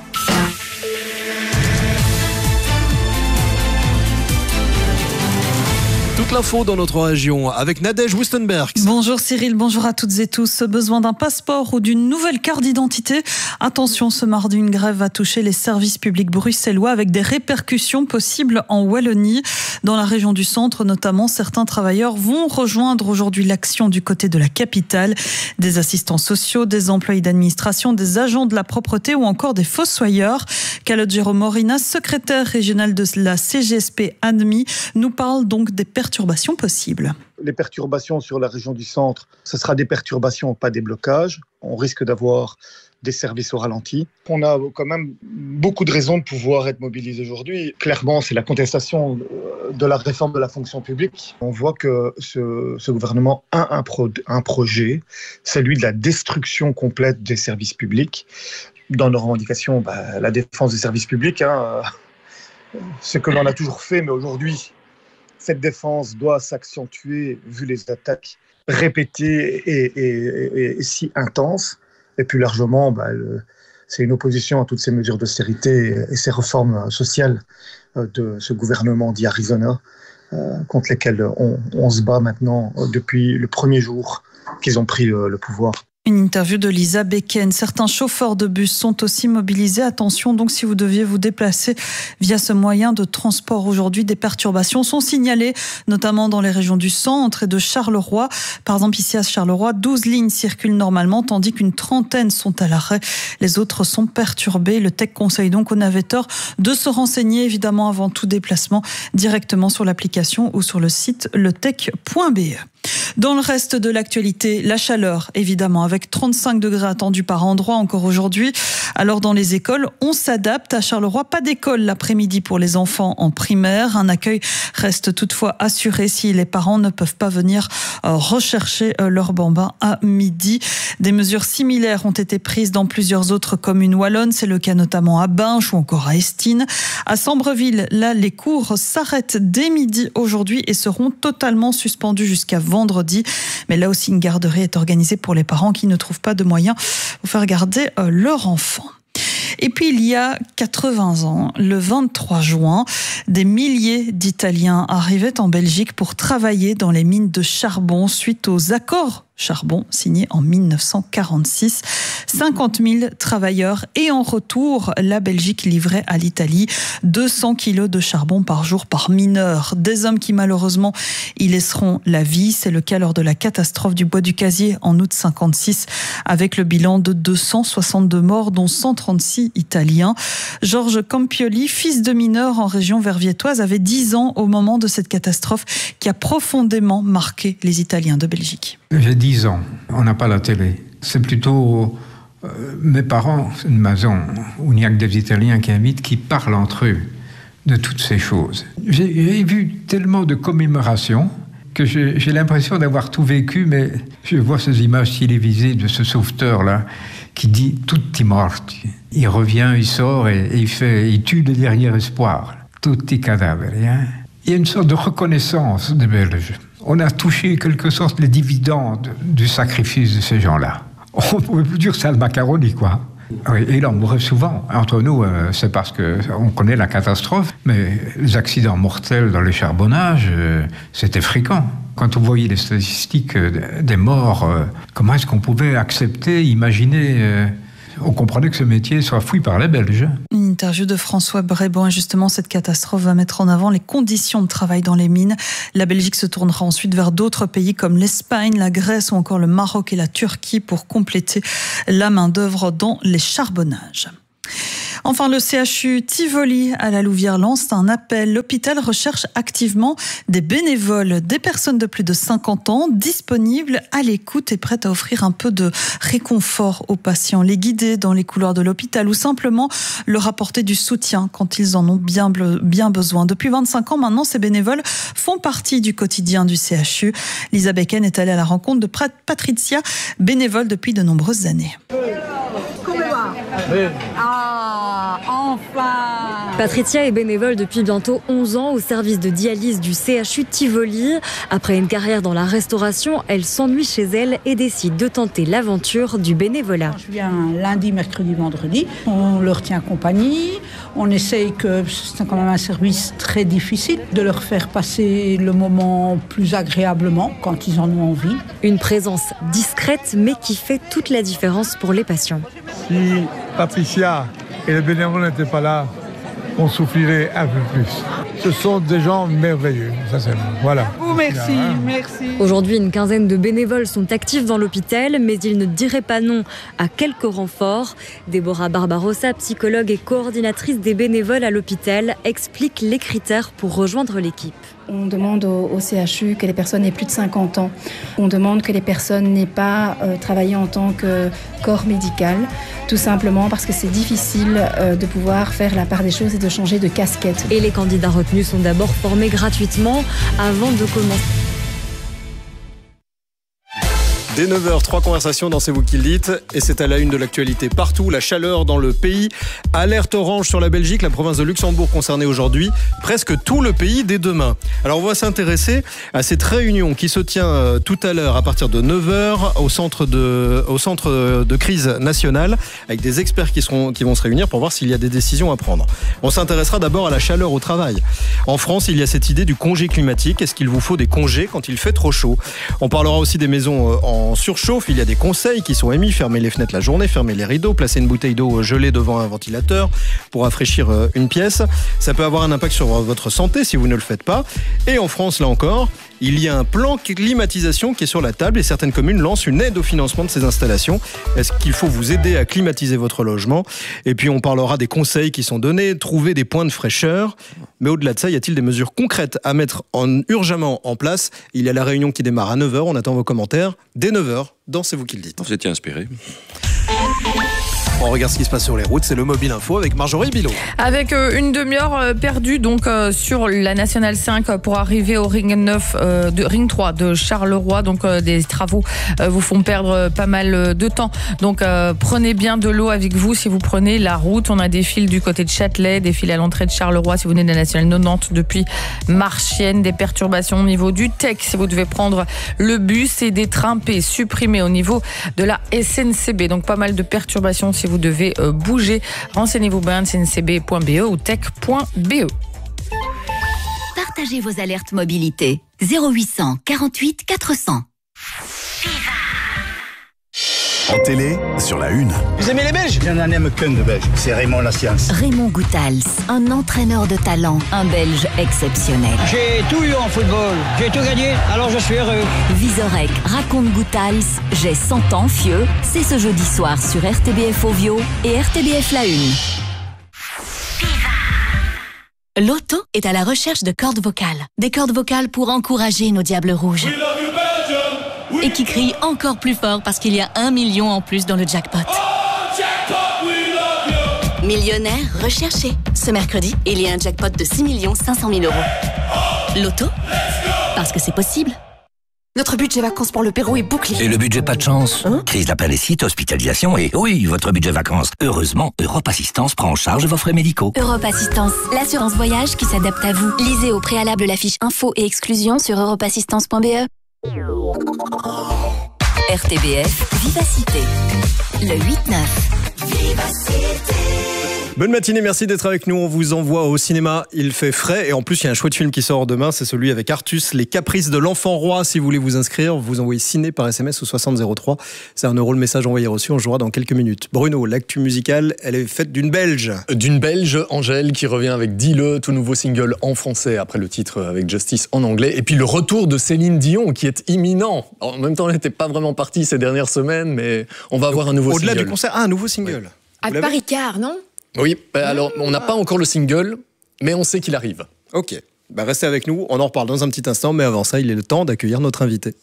[SPEAKER 9] Toute l'info dans notre région avec Nadège Wustenberg.
[SPEAKER 6] Bonjour Cyril, bonjour à toutes et tous. Besoin d'un passeport ou d'une nouvelle carte d'identité ? Attention, ce mardi, une grève va toucher les services publics bruxellois avec des répercussions possibles en Wallonie. Dans la région du centre, notamment, certains travailleurs vont rejoindre aujourd'hui l'action du côté de la capitale. Des assistants sociaux, des employés d'administration, des agents de la propreté ou encore des fossoyeurs. Calogero Morina, secrétaire régional de la CGSP ADMI, nous parle donc des perturbations possibles.
[SPEAKER 12] Les perturbations sur la région du centre, ce sera des perturbations, pas des blocages. On risque d'avoir des services au ralenti. On a quand même beaucoup de raisons de pouvoir être mobilisés aujourd'hui. Clairement, c'est la contestation de la réforme de la fonction publique. On voit que ce gouvernement a un projet, celui de la destruction complète des services publics. Dans nos revendications, la défense des services publics, ce que l'on a toujours fait, mais aujourd'hui, cette défense doit s'accentuer vu les attaques répétées et si intenses. Et plus largement, c'est une opposition à toutes ces mesures d'austérité et ces réformes sociales de ce gouvernement dit Arizona, contre lesquelles on se bat maintenant depuis le premier jour qu'ils ont pris le pouvoir.
[SPEAKER 6] Une interview de Lisa Becken. Certains chauffeurs de bus sont aussi mobilisés. Attention, donc, si vous deviez vous déplacer via ce moyen de transport aujourd'hui, des perturbations sont signalées, notamment dans les régions du centre et de Charleroi. Par exemple, ici à Charleroi, 12 lignes circulent normalement, tandis qu'une trentaine sont à l'arrêt. Les autres sont perturbées. Le TEC conseille donc aux navetteurs de se renseigner, évidemment, avant tout déplacement, directement sur l'application ou sur le site letech.be. Dans le reste de l'actualité, la chaleur, évidemment, avec 35 degrés attendus par endroit encore aujourd'hui. Alors dans les écoles, on s'adapte. À Charleroi, pas d'école l'après-midi pour les enfants en primaire. Un accueil reste toutefois assuré si les parents ne peuvent pas venir rechercher leur bambin à midi. Des mesures similaires ont été prises dans plusieurs autres communes wallonnes. C'est le cas notamment à Binche ou encore à Estine. À Sambreville, là, les cours s'arrêtent dès midi aujourd'hui et seront totalement suspendus jusqu'à vendredi. Mais là aussi, une garderie est organisée pour les parents qui ne trouvent pas de moyens pour faire garder leur enfant. Et puis, il y a 80 ans, le 23 juin, des milliers d'Italiens arrivaient en Belgique pour travailler dans les mines de charbon suite aux accords charbon signé en 1946. 50 000 travailleurs et en retour, la Belgique livrait à l'Italie 200 kilos de charbon par jour par mineur. Des hommes qui malheureusement y laisseront la vie. C'est le cas lors de la catastrophe du Bois du Casier en août 56 avec le bilan de 262 morts dont 136 Italiens. Georges Campioli, fils de mineur en région verviétoise, avait 10 ans au moment de cette catastrophe qui a profondément marqué les Italiens de Belgique.
[SPEAKER 13] J'ai 10 ans, on n'a pas la télé. C'est plutôt mes parents, une maison où il n'y a que des Italiens qui invitent, qui parlent entre eux de toutes ces choses. J'ai vu tellement de commémorations que j'ai l'impression d'avoir tout vécu, mais je vois ces images télévisées de ce sauveteur-là qui dit « tutti morti ». Il revient, il sort et il tue le dernier espoir. Tutti cadaveri. Il y a une sorte de reconnaissance des Belges. On a touché quelque sorte les dividendes du sacrifice de ces gens-là. On ne pouvait plus dire ça le macaroni, quoi. Oui, il en mourrait souvent. Entre nous, c'est parce qu'on connaît la catastrophe, mais les accidents mortels dans les charbonnages, c'était fréquent. Quand on voyait les statistiques des morts, comment est-ce qu'on pouvait accepter, imaginer on comprenait que ce métier soit fouillé par les Belges.
[SPEAKER 6] Une interview de François Bréban. Et justement, cette catastrophe va mettre en avant les conditions de travail dans les mines. La Belgique se tournera ensuite vers d'autres pays comme l'Espagne, la Grèce ou encore le Maroc et la Turquie pour compléter la main-d'œuvre dans les charbonnages. Enfin, le CHU Tivoli à la Louvière lance un appel. L'hôpital recherche activement des bénévoles, des personnes de plus de 50 ans disponibles, à l'écoute et prêtes à offrir un peu de réconfort aux patients, les guider dans les couloirs de l'hôpital ou simplement leur apporter du soutien quand ils en ont bien besoin. Depuis 25 ans maintenant, ces bénévoles font partie du quotidien du CHU. Lisa Becken est allée à la rencontre de Patricia, bénévole depuis de nombreuses années.
[SPEAKER 24] Enfin! Patricia est bénévole depuis bientôt 11 ans au service de dialyse du CHU Tivoli. Après une carrière dans la restauration, elle s'ennuie chez elle et décide de tenter l'aventure du bénévolat.
[SPEAKER 14] Je viens lundi, mercredi, vendredi. On leur tient compagnie. On essaye, que c'est quand même un service très difficile, de leur faire passer le moment plus agréablement quand ils en ont envie.
[SPEAKER 24] Une présence discrète mais qui fait toute la différence pour les patients.
[SPEAKER 15] Si Patricia et les bénévoles n'étaient pas là, on souffrirait un peu plus. Ce sont des gens merveilleux, sincèrement. Voilà.
[SPEAKER 14] Oh, merci, merci.
[SPEAKER 24] Aujourd'hui, une quinzaine de bénévoles sont actifs dans l'hôpital, mais ils ne diraient pas non à quelques renforts. Déborah Barbarossa, psychologue et coordinatrice des bénévoles à l'hôpital, explique les critères pour rejoindre l'équipe.
[SPEAKER 16] On demande au CHU que les personnes aient plus de 50 ans. On demande que les personnes n'aient pas travaillé en tant que corps médical, tout simplement parce que c'est difficile de pouvoir faire la part des choses et de changer de casquette.
[SPEAKER 24] Et les candidats retenus sont d'abord formés gratuitement avant de commencer.
[SPEAKER 9] Dès 9h, 3 conversations dans C'est vous qui le dites. Et c'est à la une de l'actualité partout. La chaleur dans le pays. Alerte orange sur la Belgique, la province de Luxembourg concernée aujourd'hui. Presque tout le pays dès demain. Alors on va s'intéresser à cette réunion qui se tient tout à l'heure à partir de 9h au centre de crise nationale avec des experts qui vont se réunir pour voir s'il y a des décisions à prendre. On s'intéressera d'abord à la chaleur au travail. En France, il y a cette idée du congé climatique. Est-ce qu'il vous faut des congés quand il fait trop chaud ? On parlera aussi des maisons en surchauffe, il y a des conseils qui sont émis, fermer les fenêtres la journée, fermer les rideaux, placer une bouteille d'eau gelée devant un ventilateur pour rafraîchir une pièce. Ça peut avoir un impact sur votre santé si vous ne le faites pas. Et en France, là encore, il y a un plan climatisation qui est sur la table et certaines communes lancent une aide au financement de ces installations. Est-ce qu'il faut vous aider à climatiser votre logement ? Et puis on parlera des conseils qui sont donnés, trouver des points de fraîcheur. Mais au-delà de ça, y a-t-il des mesures concrètes à mettre urgemment en place ? Il y a la réunion qui démarre à 9h, on attend vos commentaires. Dès 9h, dans C'est vous qui le dites.
[SPEAKER 20] Vous étiez inspiré.
[SPEAKER 9] On regarde ce qui se passe sur les routes, c'est le Mobile Info avec Marjorie Bilot.
[SPEAKER 3] Avec une demi-heure perdue donc sur la Nationale 5 pour arriver au Ring 3 de Charleroi. Donc des travaux vous font perdre pas mal de temps. Donc prenez bien de l'eau avec vous si vous prenez la route. On a des fils du côté de Châtelet, des fils à l'entrée de Charleroi si vous venez de la Nationale 90 depuis Marchienne, des perturbations au niveau du TEC si vous devez prendre le bus et des trains P supprimés au niveau de la SNCB. Donc pas mal de perturbations si vous devez bouger. Renseignez-vous bien, cncb.be ou tech.be.
[SPEAKER 2] Partagez vos alertes mobilité. 0800 48 400.
[SPEAKER 17] En télé, sur la une.
[SPEAKER 18] Vous aimez les Belges ?
[SPEAKER 19] Je n'en aime qu'un de Belge, c'est Raymond Lassiance.
[SPEAKER 2] Raymond Goethals, un entraîneur de talent, un Belge exceptionnel.
[SPEAKER 18] J'ai tout eu en football, j'ai tout gagné, alors je suis heureux.
[SPEAKER 2] Vizorek raconte Goethals, j'ai 100 ans, fieux. C'est ce jeudi soir sur RTBF Ovio et RTBF La Une. Loto est à la recherche de cordes vocales. Des cordes vocales pour encourager nos diables rouges. Et qui crient encore plus fort parce qu'il y a 1 million en plus dans le jackpot. Millionnaire recherché. Ce mercredi, il y a un jackpot de 6 500 000 euros. Loto, parce que c'est possible.
[SPEAKER 27] Notre budget vacances pour le Pérou est bouclé.
[SPEAKER 28] Et le budget pas de chance Crise d'appendicite, hospitalisation et oui, votre budget vacances. Heureusement, Europe Assistance prend en charge vos frais médicaux.
[SPEAKER 29] Europe Assistance, l'assurance voyage qui s'adapte à vous. Lisez au préalable la fiche info et exclusion sur europeassistance.be.
[SPEAKER 2] RTBF Vivacité. Le 8-9.
[SPEAKER 9] Bonne matinée, merci d'être avec nous. On vous envoie au cinéma, il fait frais. Et en plus, il y a un chouette film qui sort demain, c'est celui avec Artus, Les Caprices de l'Enfant Roi. Si vous voulez vous inscrire, vous envoyez ciné par SMS au 6003. C'est €1 le message envoyé reçu, on jouera dans quelques minutes. Bruno, l'actu musicale, elle est faite d'une Belge.
[SPEAKER 1] D'une Belge, Angèle, qui revient avec Dis-le, tout nouveau single en français après le titre avec Justice en anglais. Et puis le retour de Céline Dion qui est imminent. Alors, en même temps, elle n'était pas vraiment partie ces dernières semaines, mais on va avoir un nouveau single.
[SPEAKER 9] Au-delà du concert, un nouveau single.
[SPEAKER 4] À Paris-Car, non ?
[SPEAKER 1] Oui, alors on n'a pas encore le single, mais on sait qu'il arrive.
[SPEAKER 9] Ok, restez avec nous, on en reparle dans un petit instant, mais avant ça, il est le temps d'accueillir notre invité.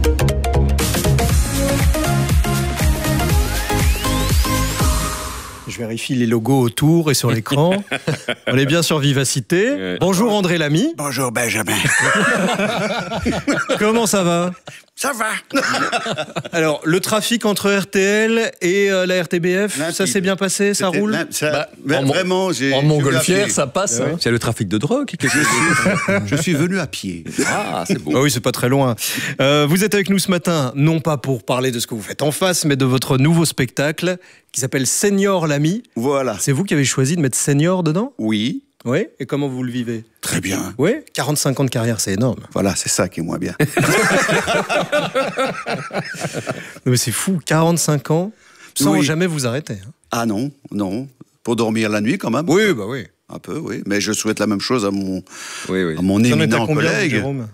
[SPEAKER 9] Je vérifie les logos autour et sur l'écran. On est bien sur Vivacité. Ouais. Bonjour André Lamy.
[SPEAKER 10] Bonjour Benjamin.
[SPEAKER 9] Comment ça va ?
[SPEAKER 10] Ça va.
[SPEAKER 9] Alors, le trafic entre RTL et la RTBF, ça s'est bien passé, ça roule ?
[SPEAKER 10] Vraiment,
[SPEAKER 1] en montgolfière, ça passe.
[SPEAKER 20] Ouais. C'est le trafic de drogue.
[SPEAKER 10] Je suis venu à pied.
[SPEAKER 20] Ah, c'est beau.
[SPEAKER 9] Ah oui, c'est pas très loin. Vous êtes avec nous ce matin, non pas pour parler de ce que vous faites en face, mais de votre nouveau spectacle qui s'appelle Senior Lamy.
[SPEAKER 10] Voilà.
[SPEAKER 9] C'est vous qui avez choisi de mettre Senior dedans ?
[SPEAKER 10] Oui.
[SPEAKER 9] Oui, et comment vous le vivez ?
[SPEAKER 10] Très bien.
[SPEAKER 9] Oui, 45 ans de carrière, c'est énorme.
[SPEAKER 10] Voilà, c'est ça qui est moins bien.
[SPEAKER 9] Mais c'est fou, 45 ans, sans jamais vous arrêter. Hein.
[SPEAKER 10] Ah non. Pour dormir la nuit quand même.
[SPEAKER 9] Oui, bah oui.
[SPEAKER 10] Un peu, oui. Mais je souhaite la même chose à mon
[SPEAKER 9] éminent
[SPEAKER 10] collègue.
[SPEAKER 9] Jérôme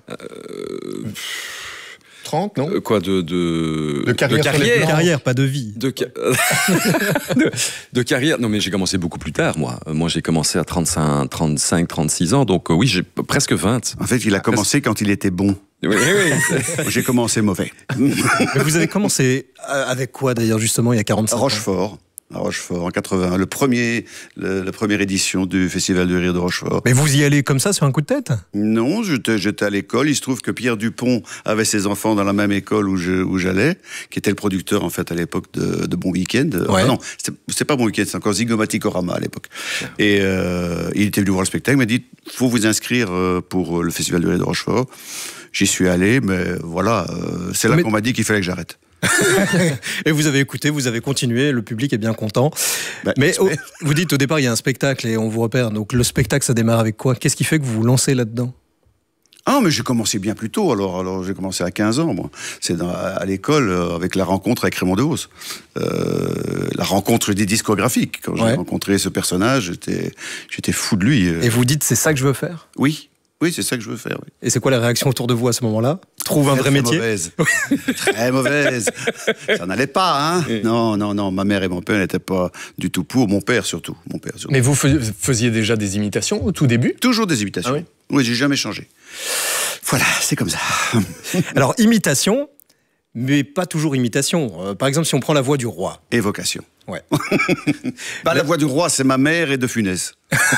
[SPEAKER 1] 30, non ?
[SPEAKER 20] Quoi de
[SPEAKER 9] carrière, pas de vie.
[SPEAKER 20] De carrière. Non, mais j'ai commencé beaucoup plus tard, moi. Moi, j'ai commencé à 35, 36 ans, donc oui, j'ai presque 20.
[SPEAKER 10] En fait, il a commencé quand il était bon.
[SPEAKER 20] Oui.
[SPEAKER 10] J'ai commencé mauvais.
[SPEAKER 9] Mais vous avez commencé avec quoi, d'ailleurs, justement, il y a 45 ans ?
[SPEAKER 10] À Rochefort, en 81, la première édition du Festival du Rire de Rochefort.
[SPEAKER 9] Mais vous y allez comme ça, sur un coup de tête ?
[SPEAKER 10] Non, j'étais à l'école. Il se trouve que Pierre Dupont avait ses enfants dans la même école où j'allais, qui était le producteur, en fait, à l'époque de Bon Week-end.
[SPEAKER 9] Ouais.
[SPEAKER 10] Non, c'est pas Bon Week-end, c'est encore Zygomaticorama à l'époque. Et il était venu voir le spectacle, il m'a dit, faut vous inscrire pour le Festival du Rire de Rochefort. J'y suis allé, mais voilà, c'est là qu'on m'a dit qu'il fallait que j'arrête.
[SPEAKER 9] Et vous avez écouté, vous avez continué, le public est bien content. Mais vous dites au départ il y a un spectacle et on vous repère, donc le spectacle ça démarre avec quoi ? Qu'est-ce qui fait que vous vous lancez là-dedans ?
[SPEAKER 10] Ah, mais j'ai commencé bien plus tôt, alors j'ai commencé à 15 ans, moi. C'est à l'école, avec la rencontre avec Raymond Devos. La rencontre des discographiques. Quand j'ai rencontré ce personnage, j'étais fou de lui.
[SPEAKER 9] Et vous dites, c'est ça que je veux faire ?
[SPEAKER 10] Oui, c'est ça que je veux faire. Oui.
[SPEAKER 9] Et c'est quoi la réaction autour de vous à ce moment-là ? Trouve un vrai métier ?
[SPEAKER 10] Mauvaise. Très mauvaise. Ça n'allait pas, hein ? Non. Ma mère et mon père n'étaient pas du tout pour. Mon père surtout.
[SPEAKER 1] Mais vous faisiez déjà des imitations au tout début ?
[SPEAKER 10] Toujours des imitations. Ah oui, j'ai jamais changé. Voilà, c'est comme ça.
[SPEAKER 9] Alors, imitation, mais pas toujours imitation. Par exemple, si on prend la voix du roi.
[SPEAKER 10] Évocation.
[SPEAKER 9] Ouais.
[SPEAKER 10] La voix du roi, c'est ma mère et de Funès.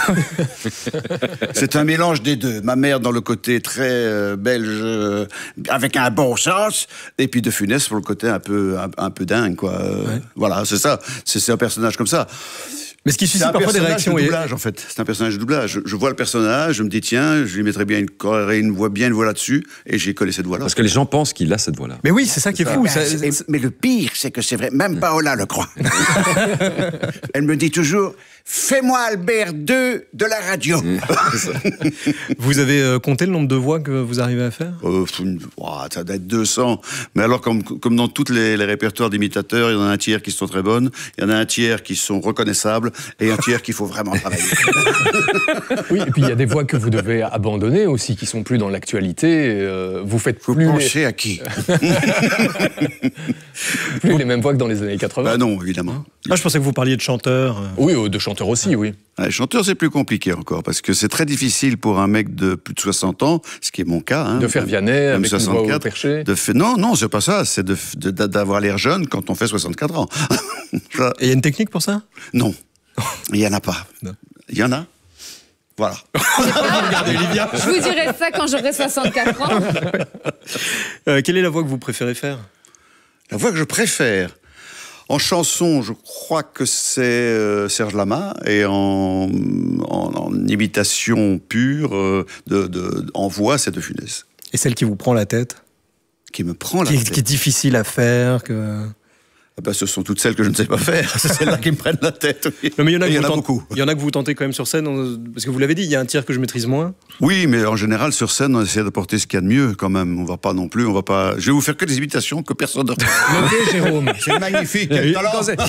[SPEAKER 10] C'est un mélange des deux. Ma mère dans le côté très belge, avec un bon sens, et puis de Funès pour le côté un peu dingue, quoi. Voilà, c'est ça. C'est un personnage comme ça.
[SPEAKER 9] Mais ce qui suscite parfois des réactions.
[SPEAKER 10] C'est un personnage de doublage, en fait. C'est un personnage de doublage. Je vois le personnage, je me dis, tiens, je lui mettrais bien une voix là-dessus, et j'ai collé cette voix-là.
[SPEAKER 20] Parce que les gens pensent qu'il a cette voix-là.
[SPEAKER 9] Mais oui, c'est ça qui est fou.
[SPEAKER 10] Mais le pire, c'est que c'est vrai. Même Paola le croit. Elle me dit toujours, fais-moi Albert II de la radio.
[SPEAKER 9] Vous avez compté le nombre de voix que vous arrivez à faire ?
[SPEAKER 10] Ça doit être 200. Mais alors, comme dans tous les répertoires d'imitateurs, il y en a un tiers qui sont très bonnes, il y en a un tiers qui sont reconnaissables, et un tiers qu'il faut vraiment travailler.
[SPEAKER 1] Oui, et puis il y a des voix que vous devez abandonner aussi, qui sont plus dans l'actualité. Vous faites plus...
[SPEAKER 10] Vous pensez à qui ?
[SPEAKER 1] Plus les mêmes voix que dans les années 80.
[SPEAKER 10] Bah non, évidemment.
[SPEAKER 9] Je pensais que vous parliez de chanteurs.
[SPEAKER 1] Oui, de chanteurs aussi, oui.
[SPEAKER 10] Les chanteurs, c'est plus compliqué encore, parce que c'est très difficile pour un mec de plus de 60 ans, ce qui est mon cas. Hein,
[SPEAKER 1] de faire Vianney avec 64, une voix au perché.
[SPEAKER 10] Non, c'est pas ça. C'est d'avoir l'air jeune quand on fait 64 ans.
[SPEAKER 9] Et il y a une technique pour ça ?
[SPEAKER 10] Non. Il n'y en a pas. Il y en a ? Voilà.
[SPEAKER 4] Regardez, Olivia. Je vous dirai ça quand j'aurai 64 ans.
[SPEAKER 9] Quelle est la voix que vous préférez faire ?
[SPEAKER 10] La voix que je préfère ? En chanson, je crois que c'est Serge Lama, et en imitation pure, en voix, c'est de Funès.
[SPEAKER 9] Et celle qui vous prend la tête ?
[SPEAKER 10] Qui me prend la tête ?
[SPEAKER 9] Qui est difficile à faire
[SPEAKER 10] Ce sont toutes celles que je ne sais pas faire. C'est celles-là qui me prennent la tête. Oui.
[SPEAKER 9] Non, mais il y en a
[SPEAKER 10] beaucoup.
[SPEAKER 9] Il y en a que vous tentez quand même sur scène, parce que vous l'avez dit, il y a un tiers que je maîtrise moins.
[SPEAKER 10] Oui, mais en général, sur scène, on essaie d'apporter ce qu'il y a de mieux quand même. On va pas non plus, Je vais vous faire que des imitations que personne ne...
[SPEAKER 9] Notez, Jérôme.
[SPEAKER 10] C'est magnifique.
[SPEAKER 9] Il y en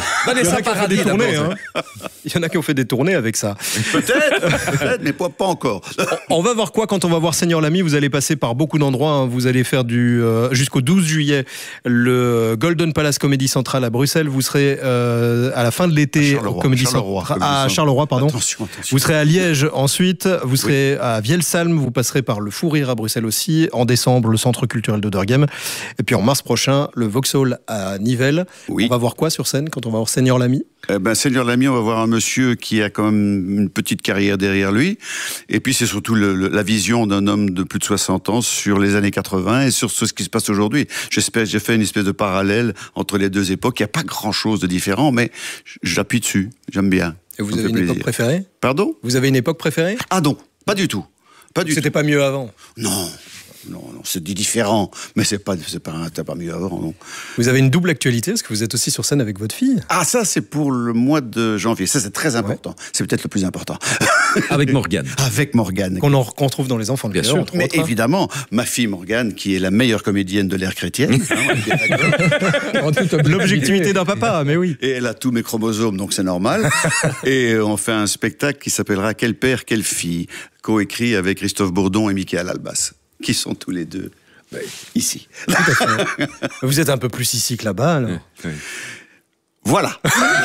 [SPEAKER 9] a qui ont fait des tournées avec ça.
[SPEAKER 10] Peut-être, mais pas encore.
[SPEAKER 9] On va voir quoi quand on va voir Seigneur Lamy. Vous allez passer par beaucoup d'endroits. Hein. Vous allez faire jusqu'au 12 juillet le Golden Palace Comédie Centrale à Bruxelles. Vous serez à la fin de l'été au Comédie Centrale à Charleroi, pardon.
[SPEAKER 10] Attention.
[SPEAKER 9] Vous serez à Liège ensuite. Vous serez à Vielsalm. Vous passerez par le Fou Rire à Bruxelles aussi. En décembre, le Centre culturel d'Oderghem. Et puis en mars prochain, le Vauxhall à Nivelles. On va voir quoi sur scène quand on va voir Seigneur Lamy?
[SPEAKER 10] Seigneur Lamy, on va voir un monsieur qui a quand même une petite carrière derrière lui. Et puis c'est surtout la vision d'un homme de plus de 60 ans sur les années 80 et sur ce qui se passe aujourd'hui. J'ai fait une espèce de parallèle entre les deux époques. Il n'y a pas grand-chose de différent, mais j'appuie dessus. J'aime bien.
[SPEAKER 9] Et vous avez une époque préférée?
[SPEAKER 10] Pardon?
[SPEAKER 9] Vous avez une époque préférée?
[SPEAKER 10] Ah non, pas du tout.
[SPEAKER 9] C'était pas mieux avant?
[SPEAKER 10] Non, c'est différent, mais c'est pas mieux avant, non.
[SPEAKER 9] Vous avez une double actualité, parce que vous êtes aussi sur scène avec votre fille.
[SPEAKER 10] Ah, ça, c'est pour le mois de janvier. Ça, c'est très important. Ouais. C'est peut-être le plus important.
[SPEAKER 20] Avec Morgane.
[SPEAKER 10] Avec Morgane.
[SPEAKER 9] Qu'on trouve dans Les Enfants de
[SPEAKER 20] Bien sûr.
[SPEAKER 10] Mais évidemment, ma fille Morgane, qui est la meilleure comédienne de l'ère chrétienne.
[SPEAKER 9] L'objectivité d'un papa, mais oui.
[SPEAKER 10] Et elle a tous mes chromosomes, donc c'est normal. Et on fait un spectacle qui s'appellera Quel père, quelle fille, coécrit avec Christophe Bourdon et Michael Albas, qui sont tous les deux ici.
[SPEAKER 9] Tout à fait. Vous êtes un peu plus ici que là-bas, alors.
[SPEAKER 10] Oui. Voilà.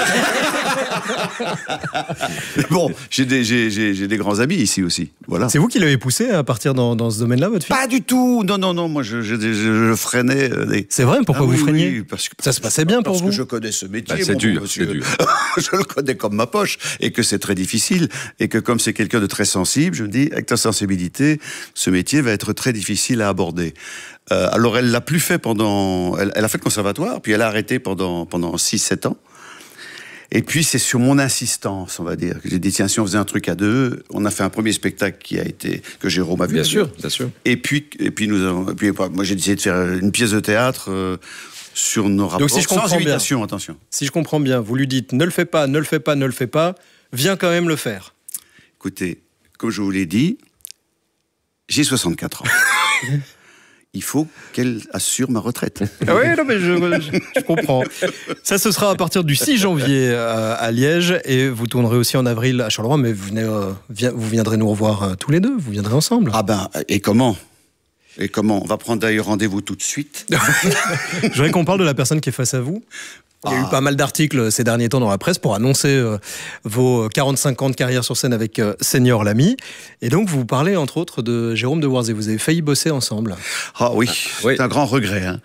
[SPEAKER 10] Bon, j'ai des grands amis ici aussi. Voilà.
[SPEAKER 9] C'est vous qui l'avez poussé à partir dans ce domaine-là, votre fille?
[SPEAKER 10] Pas du tout. Non. Moi, je freinais.
[SPEAKER 9] C'est vrai. Pourquoi vous freiniez?
[SPEAKER 10] Oui, parce que
[SPEAKER 9] ça se passait bien pour vous.
[SPEAKER 10] Parce que je connais ce métier.
[SPEAKER 20] C'est dur.
[SPEAKER 10] Je le connais comme ma poche et que c'est très difficile et que comme c'est quelqu'un de très sensible, je me dis avec ta sensibilité, ce métier va être très difficile à aborder. Alors elle l'a plus fait pendant... Elle a fait le conservatoire, puis elle a arrêté pendant 6-7 ans. Et puis c'est sur mon insistance, on va dire, que j'ai dit tiens, si on faisait un truc à deux, on a fait un premier spectacle que Jérôme a vu.
[SPEAKER 20] Bien sûr.
[SPEAKER 10] Et puis moi j'ai décidé de faire une pièce de théâtre sur nos rapports.
[SPEAKER 9] Donc si je comprends
[SPEAKER 10] sans imitation,
[SPEAKER 9] bien,
[SPEAKER 10] attention.
[SPEAKER 9] Si je comprends bien, vous lui dites ne le fais pas, viens quand même le faire.
[SPEAKER 10] Écoutez, comme je vous l'ai dit, j'ai 64 ans. Il faut qu'elle assure ma retraite.
[SPEAKER 9] Ah oui, non, mais je comprends. Ça, ce sera à partir du 6 janvier à Liège, et vous tournerez aussi en avril à Charleroi, mais vous viendrez nous revoir tous les deux, vous viendrez ensemble.
[SPEAKER 10] Ah ben, et comment ? On va prendre d'ailleurs rendez-vous tout de suite.
[SPEAKER 9] Je voudrais qu'on parle de la personne qui est face à vous. Il y a eu pas mal d'articles ces derniers temps dans la presse pour annoncer vos 45 ans de carrière sur scène avec Seigneur Lamy. Et donc, vous parlez entre autres de Jérôme Dewarzé. Vous avez failli bosser ensemble.
[SPEAKER 10] Ah oui, c'est un grand regret. Hein.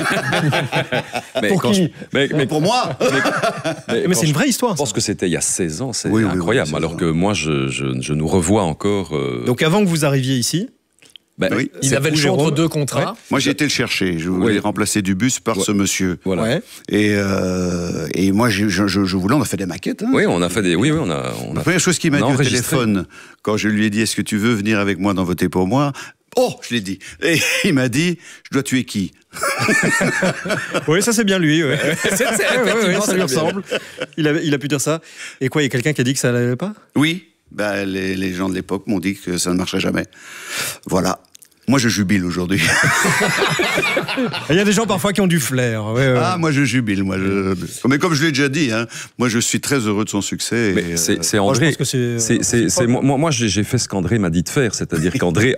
[SPEAKER 9] Pour qui ?
[SPEAKER 10] Mais pour moi.
[SPEAKER 9] Mais c'est une vraie histoire.
[SPEAKER 20] Je pense que c'était il y a 16 ans, c'est incroyable. Alors que moi, je nous revois encore.
[SPEAKER 9] Donc avant que vous arriviez ici,
[SPEAKER 1] oui. Il avait le choix entre deux contrats.
[SPEAKER 10] Moi, j'ai été le chercher. Je voulais remplacer Dubus par ce monsieur.
[SPEAKER 20] Voilà.
[SPEAKER 9] Ouais.
[SPEAKER 10] Et moi, je voulais. On a fait des maquettes. Hein.
[SPEAKER 20] Oui, on a fait des. Oui, on a.
[SPEAKER 10] La première chose qu'il m'a dit au téléphone, quand je lui ai dit est-ce que tu veux venir avec moi dans Voter pour moi? Oh, je l'ai dit. Et il m'a dit je dois tuer qui?
[SPEAKER 9] Oui, ça c'est bien lui. Ouais.
[SPEAKER 20] Ça
[SPEAKER 9] lui ressemble. Il a pu dire ça. Et quoi, il y a quelqu'un qui a dit que ça n'allait pas?
[SPEAKER 10] Oui. Les gens de l'époque m'ont dit que ça ne marcherait jamais. Voilà. Moi, je jubile aujourd'hui.
[SPEAKER 9] Il y a des gens parfois qui ont du flair.
[SPEAKER 10] Ah, moi, je jubile. Mais comme je l'ai déjà dit, hein, moi, je suis très heureux de son succès.
[SPEAKER 20] Mais c'est André. Moi, j'ai fait ce qu'André m'a dit de faire. C'est-à-dire qu'André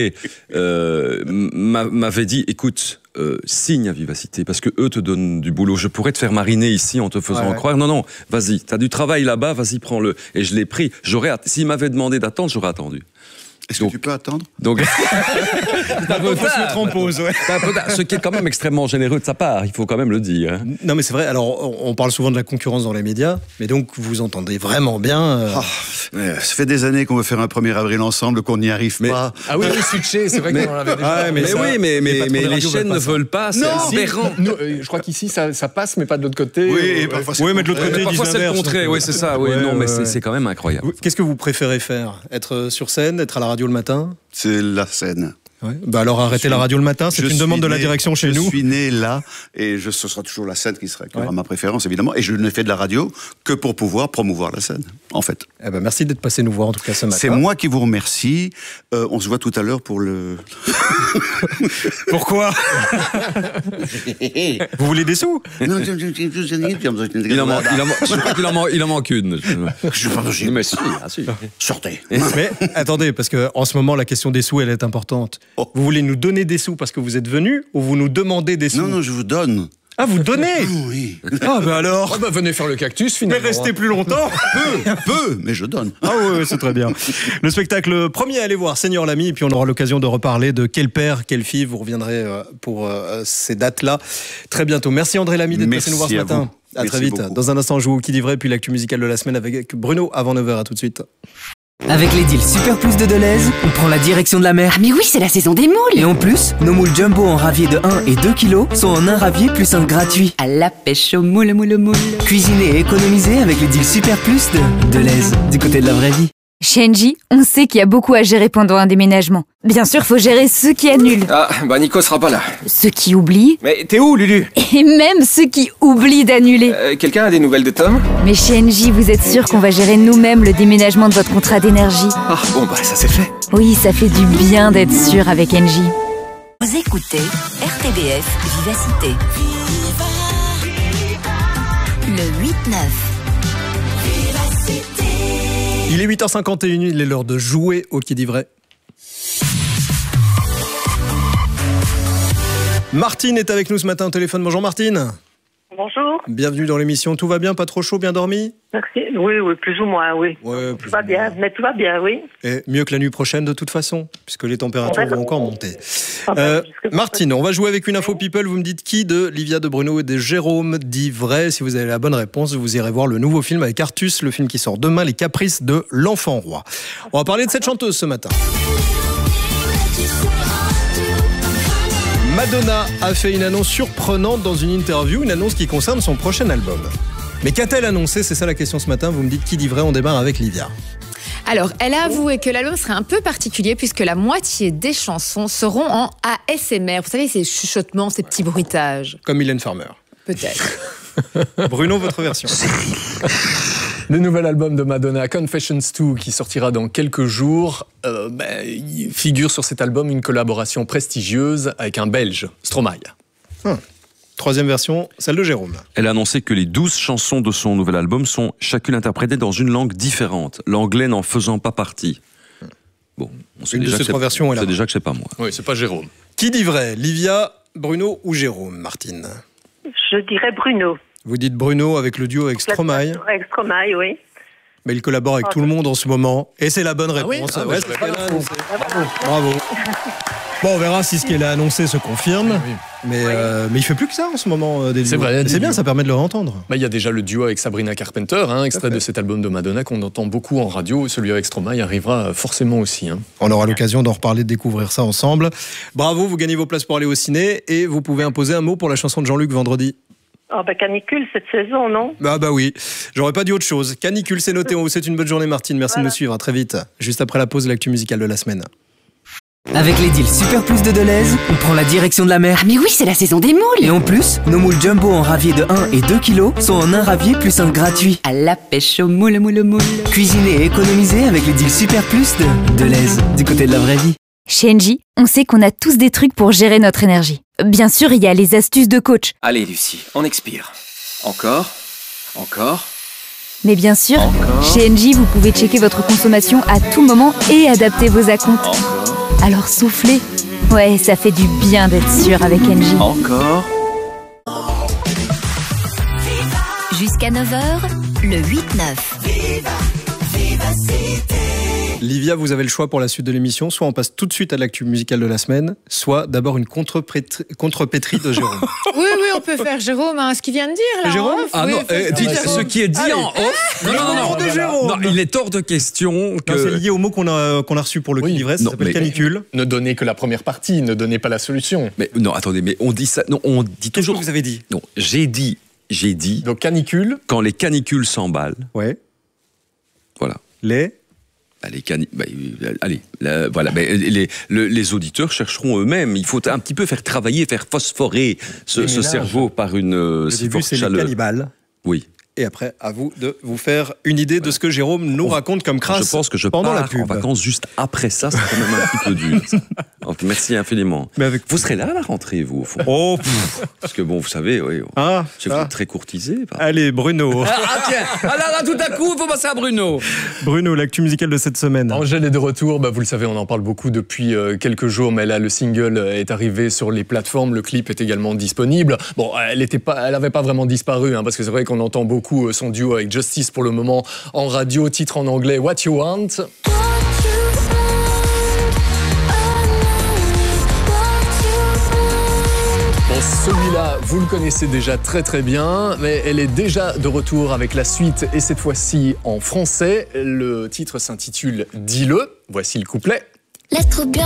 [SPEAKER 20] m'avait dit, écoute, signe à Vivacité, parce que eux te donnent du boulot. Je pourrais te faire mariner ici en te faisant croire. Non, vas-y, t'as du travail là-bas, vas-y, prends-le. Et je l'ai pris. S'il m'avait demandé d'attendre, j'aurais attendu.
[SPEAKER 10] Est-ce que tu peux attendre?
[SPEAKER 20] Donc,
[SPEAKER 9] c'est un peu se mettre en pause,
[SPEAKER 20] ce qui est quand même extrêmement généreux de sa part, il faut quand même le dire. Hein.
[SPEAKER 9] Non, mais c'est vrai. Alors, on parle souvent de la concurrence dans les médias, mais donc vous entendez vraiment bien.
[SPEAKER 10] Ça fait des années qu'on veut faire un 1er avril ensemble, qu'on n'y arrive pas.
[SPEAKER 1] Ah oui, switcher, c'est vrai qu'on l'avait déjà.
[SPEAKER 20] Mais les chaînes ne veulent pas. C'est aberrant.
[SPEAKER 1] Je crois qu'ici ça passe, mais pas de l'autre côté.
[SPEAKER 9] Oui, mais de l'autre côté,
[SPEAKER 20] parfois c'est le contraire. Oui, c'est ça. Non, mais c'est quand même incroyable.
[SPEAKER 9] Qu'est-ce que vous préférez faire? Être sur scène, être à la radio le matin?
[SPEAKER 10] C'est la scène.
[SPEAKER 9] Ouais. Bah alors arrêtez la radio le matin, c'est une demande de la direction chez nous.
[SPEAKER 10] Je suis né là et ce sera toujours la scène qui sera ma préférence évidemment. Et je ne fais de la radio que pour pouvoir promouvoir la scène, en fait.
[SPEAKER 9] Eh ben merci d'être passé nous voir en tout cas ce matin.
[SPEAKER 10] C'est moi qui vous remercie. On se voit tout à l'heure pour le...
[SPEAKER 9] Pourquoi? Vous voulez des sous?
[SPEAKER 20] Il en manque une.
[SPEAKER 10] Mais si, sortez.
[SPEAKER 9] Mais attendez, parce qu'en ce moment, la question des sous, elle est importante. Vous voulez nous donner des sous parce que vous êtes venu ou vous nous demandez des sous?
[SPEAKER 10] Non, je vous donne.
[SPEAKER 9] Ah, vous donnez?
[SPEAKER 10] Oui.
[SPEAKER 9] Ah, ben alors.
[SPEAKER 1] Venez faire le cactus, finalement.
[SPEAKER 9] Mais restez plus longtemps.
[SPEAKER 10] Peu, mais je donne.
[SPEAKER 9] Ah oui, c'est très bien. Le spectacle premier à aller voir, Seigneur Lamy, et puis on aura l'occasion de reparler de quel père, quelle fille. Vous reviendrez pour ces dates-là très bientôt. Merci André Lamy d'être passé nous voir ce matin. À très vite. Beaucoup. Dans un instant, je joue au Qui dit vrai, puis l'actu musicale de la semaine avec Bruno avant 9h. À tout de suite.
[SPEAKER 5] Avec les deals Super Plus de Deleuze, on prend la direction de la mer.
[SPEAKER 29] Ah mais oui, c'est la saison des moules.
[SPEAKER 5] Et en plus, nos moules jumbo en ravier de 1 et 2 kilos sont en un ravier plus un gratuit.
[SPEAKER 29] À la pêche aux moules.
[SPEAKER 5] Cuisiner et économiser avec les deals Super Plus de Deleuze, du côté de la vraie vie.
[SPEAKER 7] Chez Engie, on sait qu'il y a beaucoup à gérer pendant un déménagement. Bien sûr, faut gérer ceux qui annulent.
[SPEAKER 8] Ah, bah Nico sera pas là.
[SPEAKER 7] Ceux qui oublient.
[SPEAKER 8] Mais t'es où, Lulu?
[SPEAKER 7] Et même ceux qui oublient d'annuler.
[SPEAKER 8] Quelqu'un a des nouvelles de Tom?
[SPEAKER 7] Mais chez Engie, vous êtes sûr qu'on va gérer nous-mêmes le déménagement de votre contrat d'énergie?
[SPEAKER 8] Ah, bon, bah ça c'est fait.
[SPEAKER 7] Oui, ça fait du bien d'être sûr avec Engie.
[SPEAKER 2] Vous écoutez RTBF Vivacité. Le 8-9.
[SPEAKER 9] Il est 8h51, il est l'heure de jouer au Qui dit vrai. Martine est avec nous ce matin au téléphone. Bonjour Martine.
[SPEAKER 11] Bonjour.
[SPEAKER 9] Bienvenue dans l'émission. Tout va bien? Pas trop chaud? Bien dormi?
[SPEAKER 11] Merci. Oui, plus ou moins, oui.
[SPEAKER 9] Ouais,
[SPEAKER 11] tout va bien, mais tout va bien, oui.
[SPEAKER 9] Et mieux que la nuit prochaine de toute façon, puisque les températures vont encore monter. Martine, on va jouer avec une info people. Vous me dites qui de Livia, de Bruno et de Jérôme dit vrai. Si vous avez la bonne réponse, vous irez voir le nouveau film avec Artus, le film qui sort demain, Les Caprices de l'Enfant Roi. On va parler de cette chanteuse ce matin. Madonna a fait une annonce surprenante dans une interview, une annonce qui concerne son prochain album. Mais qu'a-t-elle annoncé? C'est ça la question ce matin. Vous me dites qui dit vrai, on démarre avec Livia.
[SPEAKER 4] Alors, elle a avoué que l'album serait un peu particulier puisque la moitié des chansons seront en ASMR. Vous savez, ces chuchotements, ces petits bruitages.
[SPEAKER 9] Comme Mylène Farmer.
[SPEAKER 4] Peut-être.
[SPEAKER 9] Bruno, votre version.
[SPEAKER 1] Le nouvel album de Madonna, Confessions 2, qui sortira dans quelques jours, il figure sur cet album une collaboration prestigieuse avec un Belge, Stromae.
[SPEAKER 9] Troisième version, celle de Jérôme.
[SPEAKER 20] Elle a annoncé que les 12 chansons de son nouvel album sont chacune interprétées dans une langue différente, l'anglais n'en faisant pas partie. Bon, on sait déjà que c'est pas moi.
[SPEAKER 1] Oui, c'est pas Jérôme.
[SPEAKER 9] Qui dit vrai, Livia, Bruno ou Jérôme, Martine?
[SPEAKER 11] Je dirais Bruno.
[SPEAKER 9] Vous dites Bruno avec le duo avec Stromae.
[SPEAKER 11] Avec Stromae, oui.
[SPEAKER 9] Mais il collabore avec tout le monde en ce moment. Et c'est la bonne réponse. Bravo. Bon, on verra si ce qu'elle a annoncé se confirme. Mais il fait plus que ça en ce moment.
[SPEAKER 1] C'est vrai.
[SPEAKER 9] C'est bien, ça permet de le réentendre.
[SPEAKER 1] Il y a déjà le duo avec Sabrina Carpenter, extrait de cet album de Madonna qu'on entend beaucoup en radio. Celui avec Stromae arrivera forcément aussi.
[SPEAKER 9] On aura l'occasion d'en reparler, de découvrir ça ensemble. Bravo, vous gagnez vos places pour aller au ciné et vous pouvez imposer un mot pour la chanson de Jean-Luc vendredi.
[SPEAKER 11] Canicule cette saison, non?
[SPEAKER 9] Bah oui, j'aurais pas dit autre chose. Canicule, c'est noté. On vous souhaite une bonne journée, Martine. Merci de nous suivre. À très vite. Juste après la pause, l'actu musicale de la semaine.
[SPEAKER 5] Avec les deals Super Plus de Deleuze, on prend la direction de la mer.
[SPEAKER 29] Ah mais oui, c'est la saison des moules.
[SPEAKER 5] Et en plus, nos moules jumbo en ravier de 1 et 2 kilos sont en un ravier plus un gratuit.
[SPEAKER 29] À la pêche aux moules.
[SPEAKER 5] Cuisiner et économiser avec les deals Super Plus de Deleuze, du côté de la vraie vie.
[SPEAKER 7] Chez Engie, on sait qu'on a tous des trucs pour gérer notre énergie. Bien sûr, il y a les astuces de coach.
[SPEAKER 8] Allez Lucie, on expire. Encore.
[SPEAKER 7] Mais bien sûr, chez Engie, vous pouvez checker votre consommation à tout moment et adapter vos acomptes. Alors soufflez. Ouais, ça fait du bien d'être sûr avec Engie.
[SPEAKER 8] Encore.
[SPEAKER 2] Jusqu'à 9h, le 8-9.
[SPEAKER 9] Livia, vous avez le choix pour la suite de l'émission. Soit on passe tout de suite à l'actu musicale de la semaine, soit d'abord une contrepétrie de Jérôme.
[SPEAKER 4] Oui, on peut faire Jérôme, ce qu'il vient de dire là.
[SPEAKER 9] Jérôme
[SPEAKER 20] ce qui est dit en off. Non, il est hors de question que...
[SPEAKER 9] C'est lié au mot qu'on a reçu pour le Qui dit vrai, ça s'appelle canicule.
[SPEAKER 1] Ne donnez que la première partie, ne donnez pas la solution.
[SPEAKER 20] Mais non, attendez, mais on dit ça... Non, on dit toujours...
[SPEAKER 9] Qu'est-ce que vous avez dit?
[SPEAKER 20] Non, j'ai dit...
[SPEAKER 1] Donc canicule.
[SPEAKER 20] Quand les canicules s'emballent.
[SPEAKER 9] Ouais.
[SPEAKER 20] Voilà.
[SPEAKER 9] Les
[SPEAKER 20] les auditeurs chercheront eux-mêmes. Il faut un petit peu faire travailler, faire phosphorer ce cerveau par une
[SPEAKER 9] si forte chaleur. Les cannibales.
[SPEAKER 20] Oui.
[SPEAKER 9] Et après, à vous de vous faire une idée de ce que Jérôme nous raconte comme crasse.
[SPEAKER 20] Je pense que je pars en vacances juste après ça. C'est quand même un petit peu dur. Donc, merci infiniment. Vous serez là à la rentrée, vous, au fond. Parce que bon, vous savez, oui. Vous êtes très courtisé.
[SPEAKER 9] Allez, Bruno.
[SPEAKER 20] Tiens. Là, tout à coup, il faut passer à Bruno.
[SPEAKER 9] Bruno, l'actu musicale de cette semaine.
[SPEAKER 1] Angèle est de retour. Vous le savez, on en parle beaucoup depuis quelques jours. Mais là, le single est arrivé sur les plateformes. Le clip est également disponible. Bon, elle n'avait pas vraiment disparu, parce que c'est vrai qu'on entend beaucoup son duo avec Justice pour le moment en radio, titre en anglais What You Want. Bon, celui-là, vous le connaissez déjà très très bien, mais elle est déjà de retour avec la suite et cette fois-ci en français. Le titre s'intitule Dis-le. Voici le couplet.
[SPEAKER 29] L'être bien.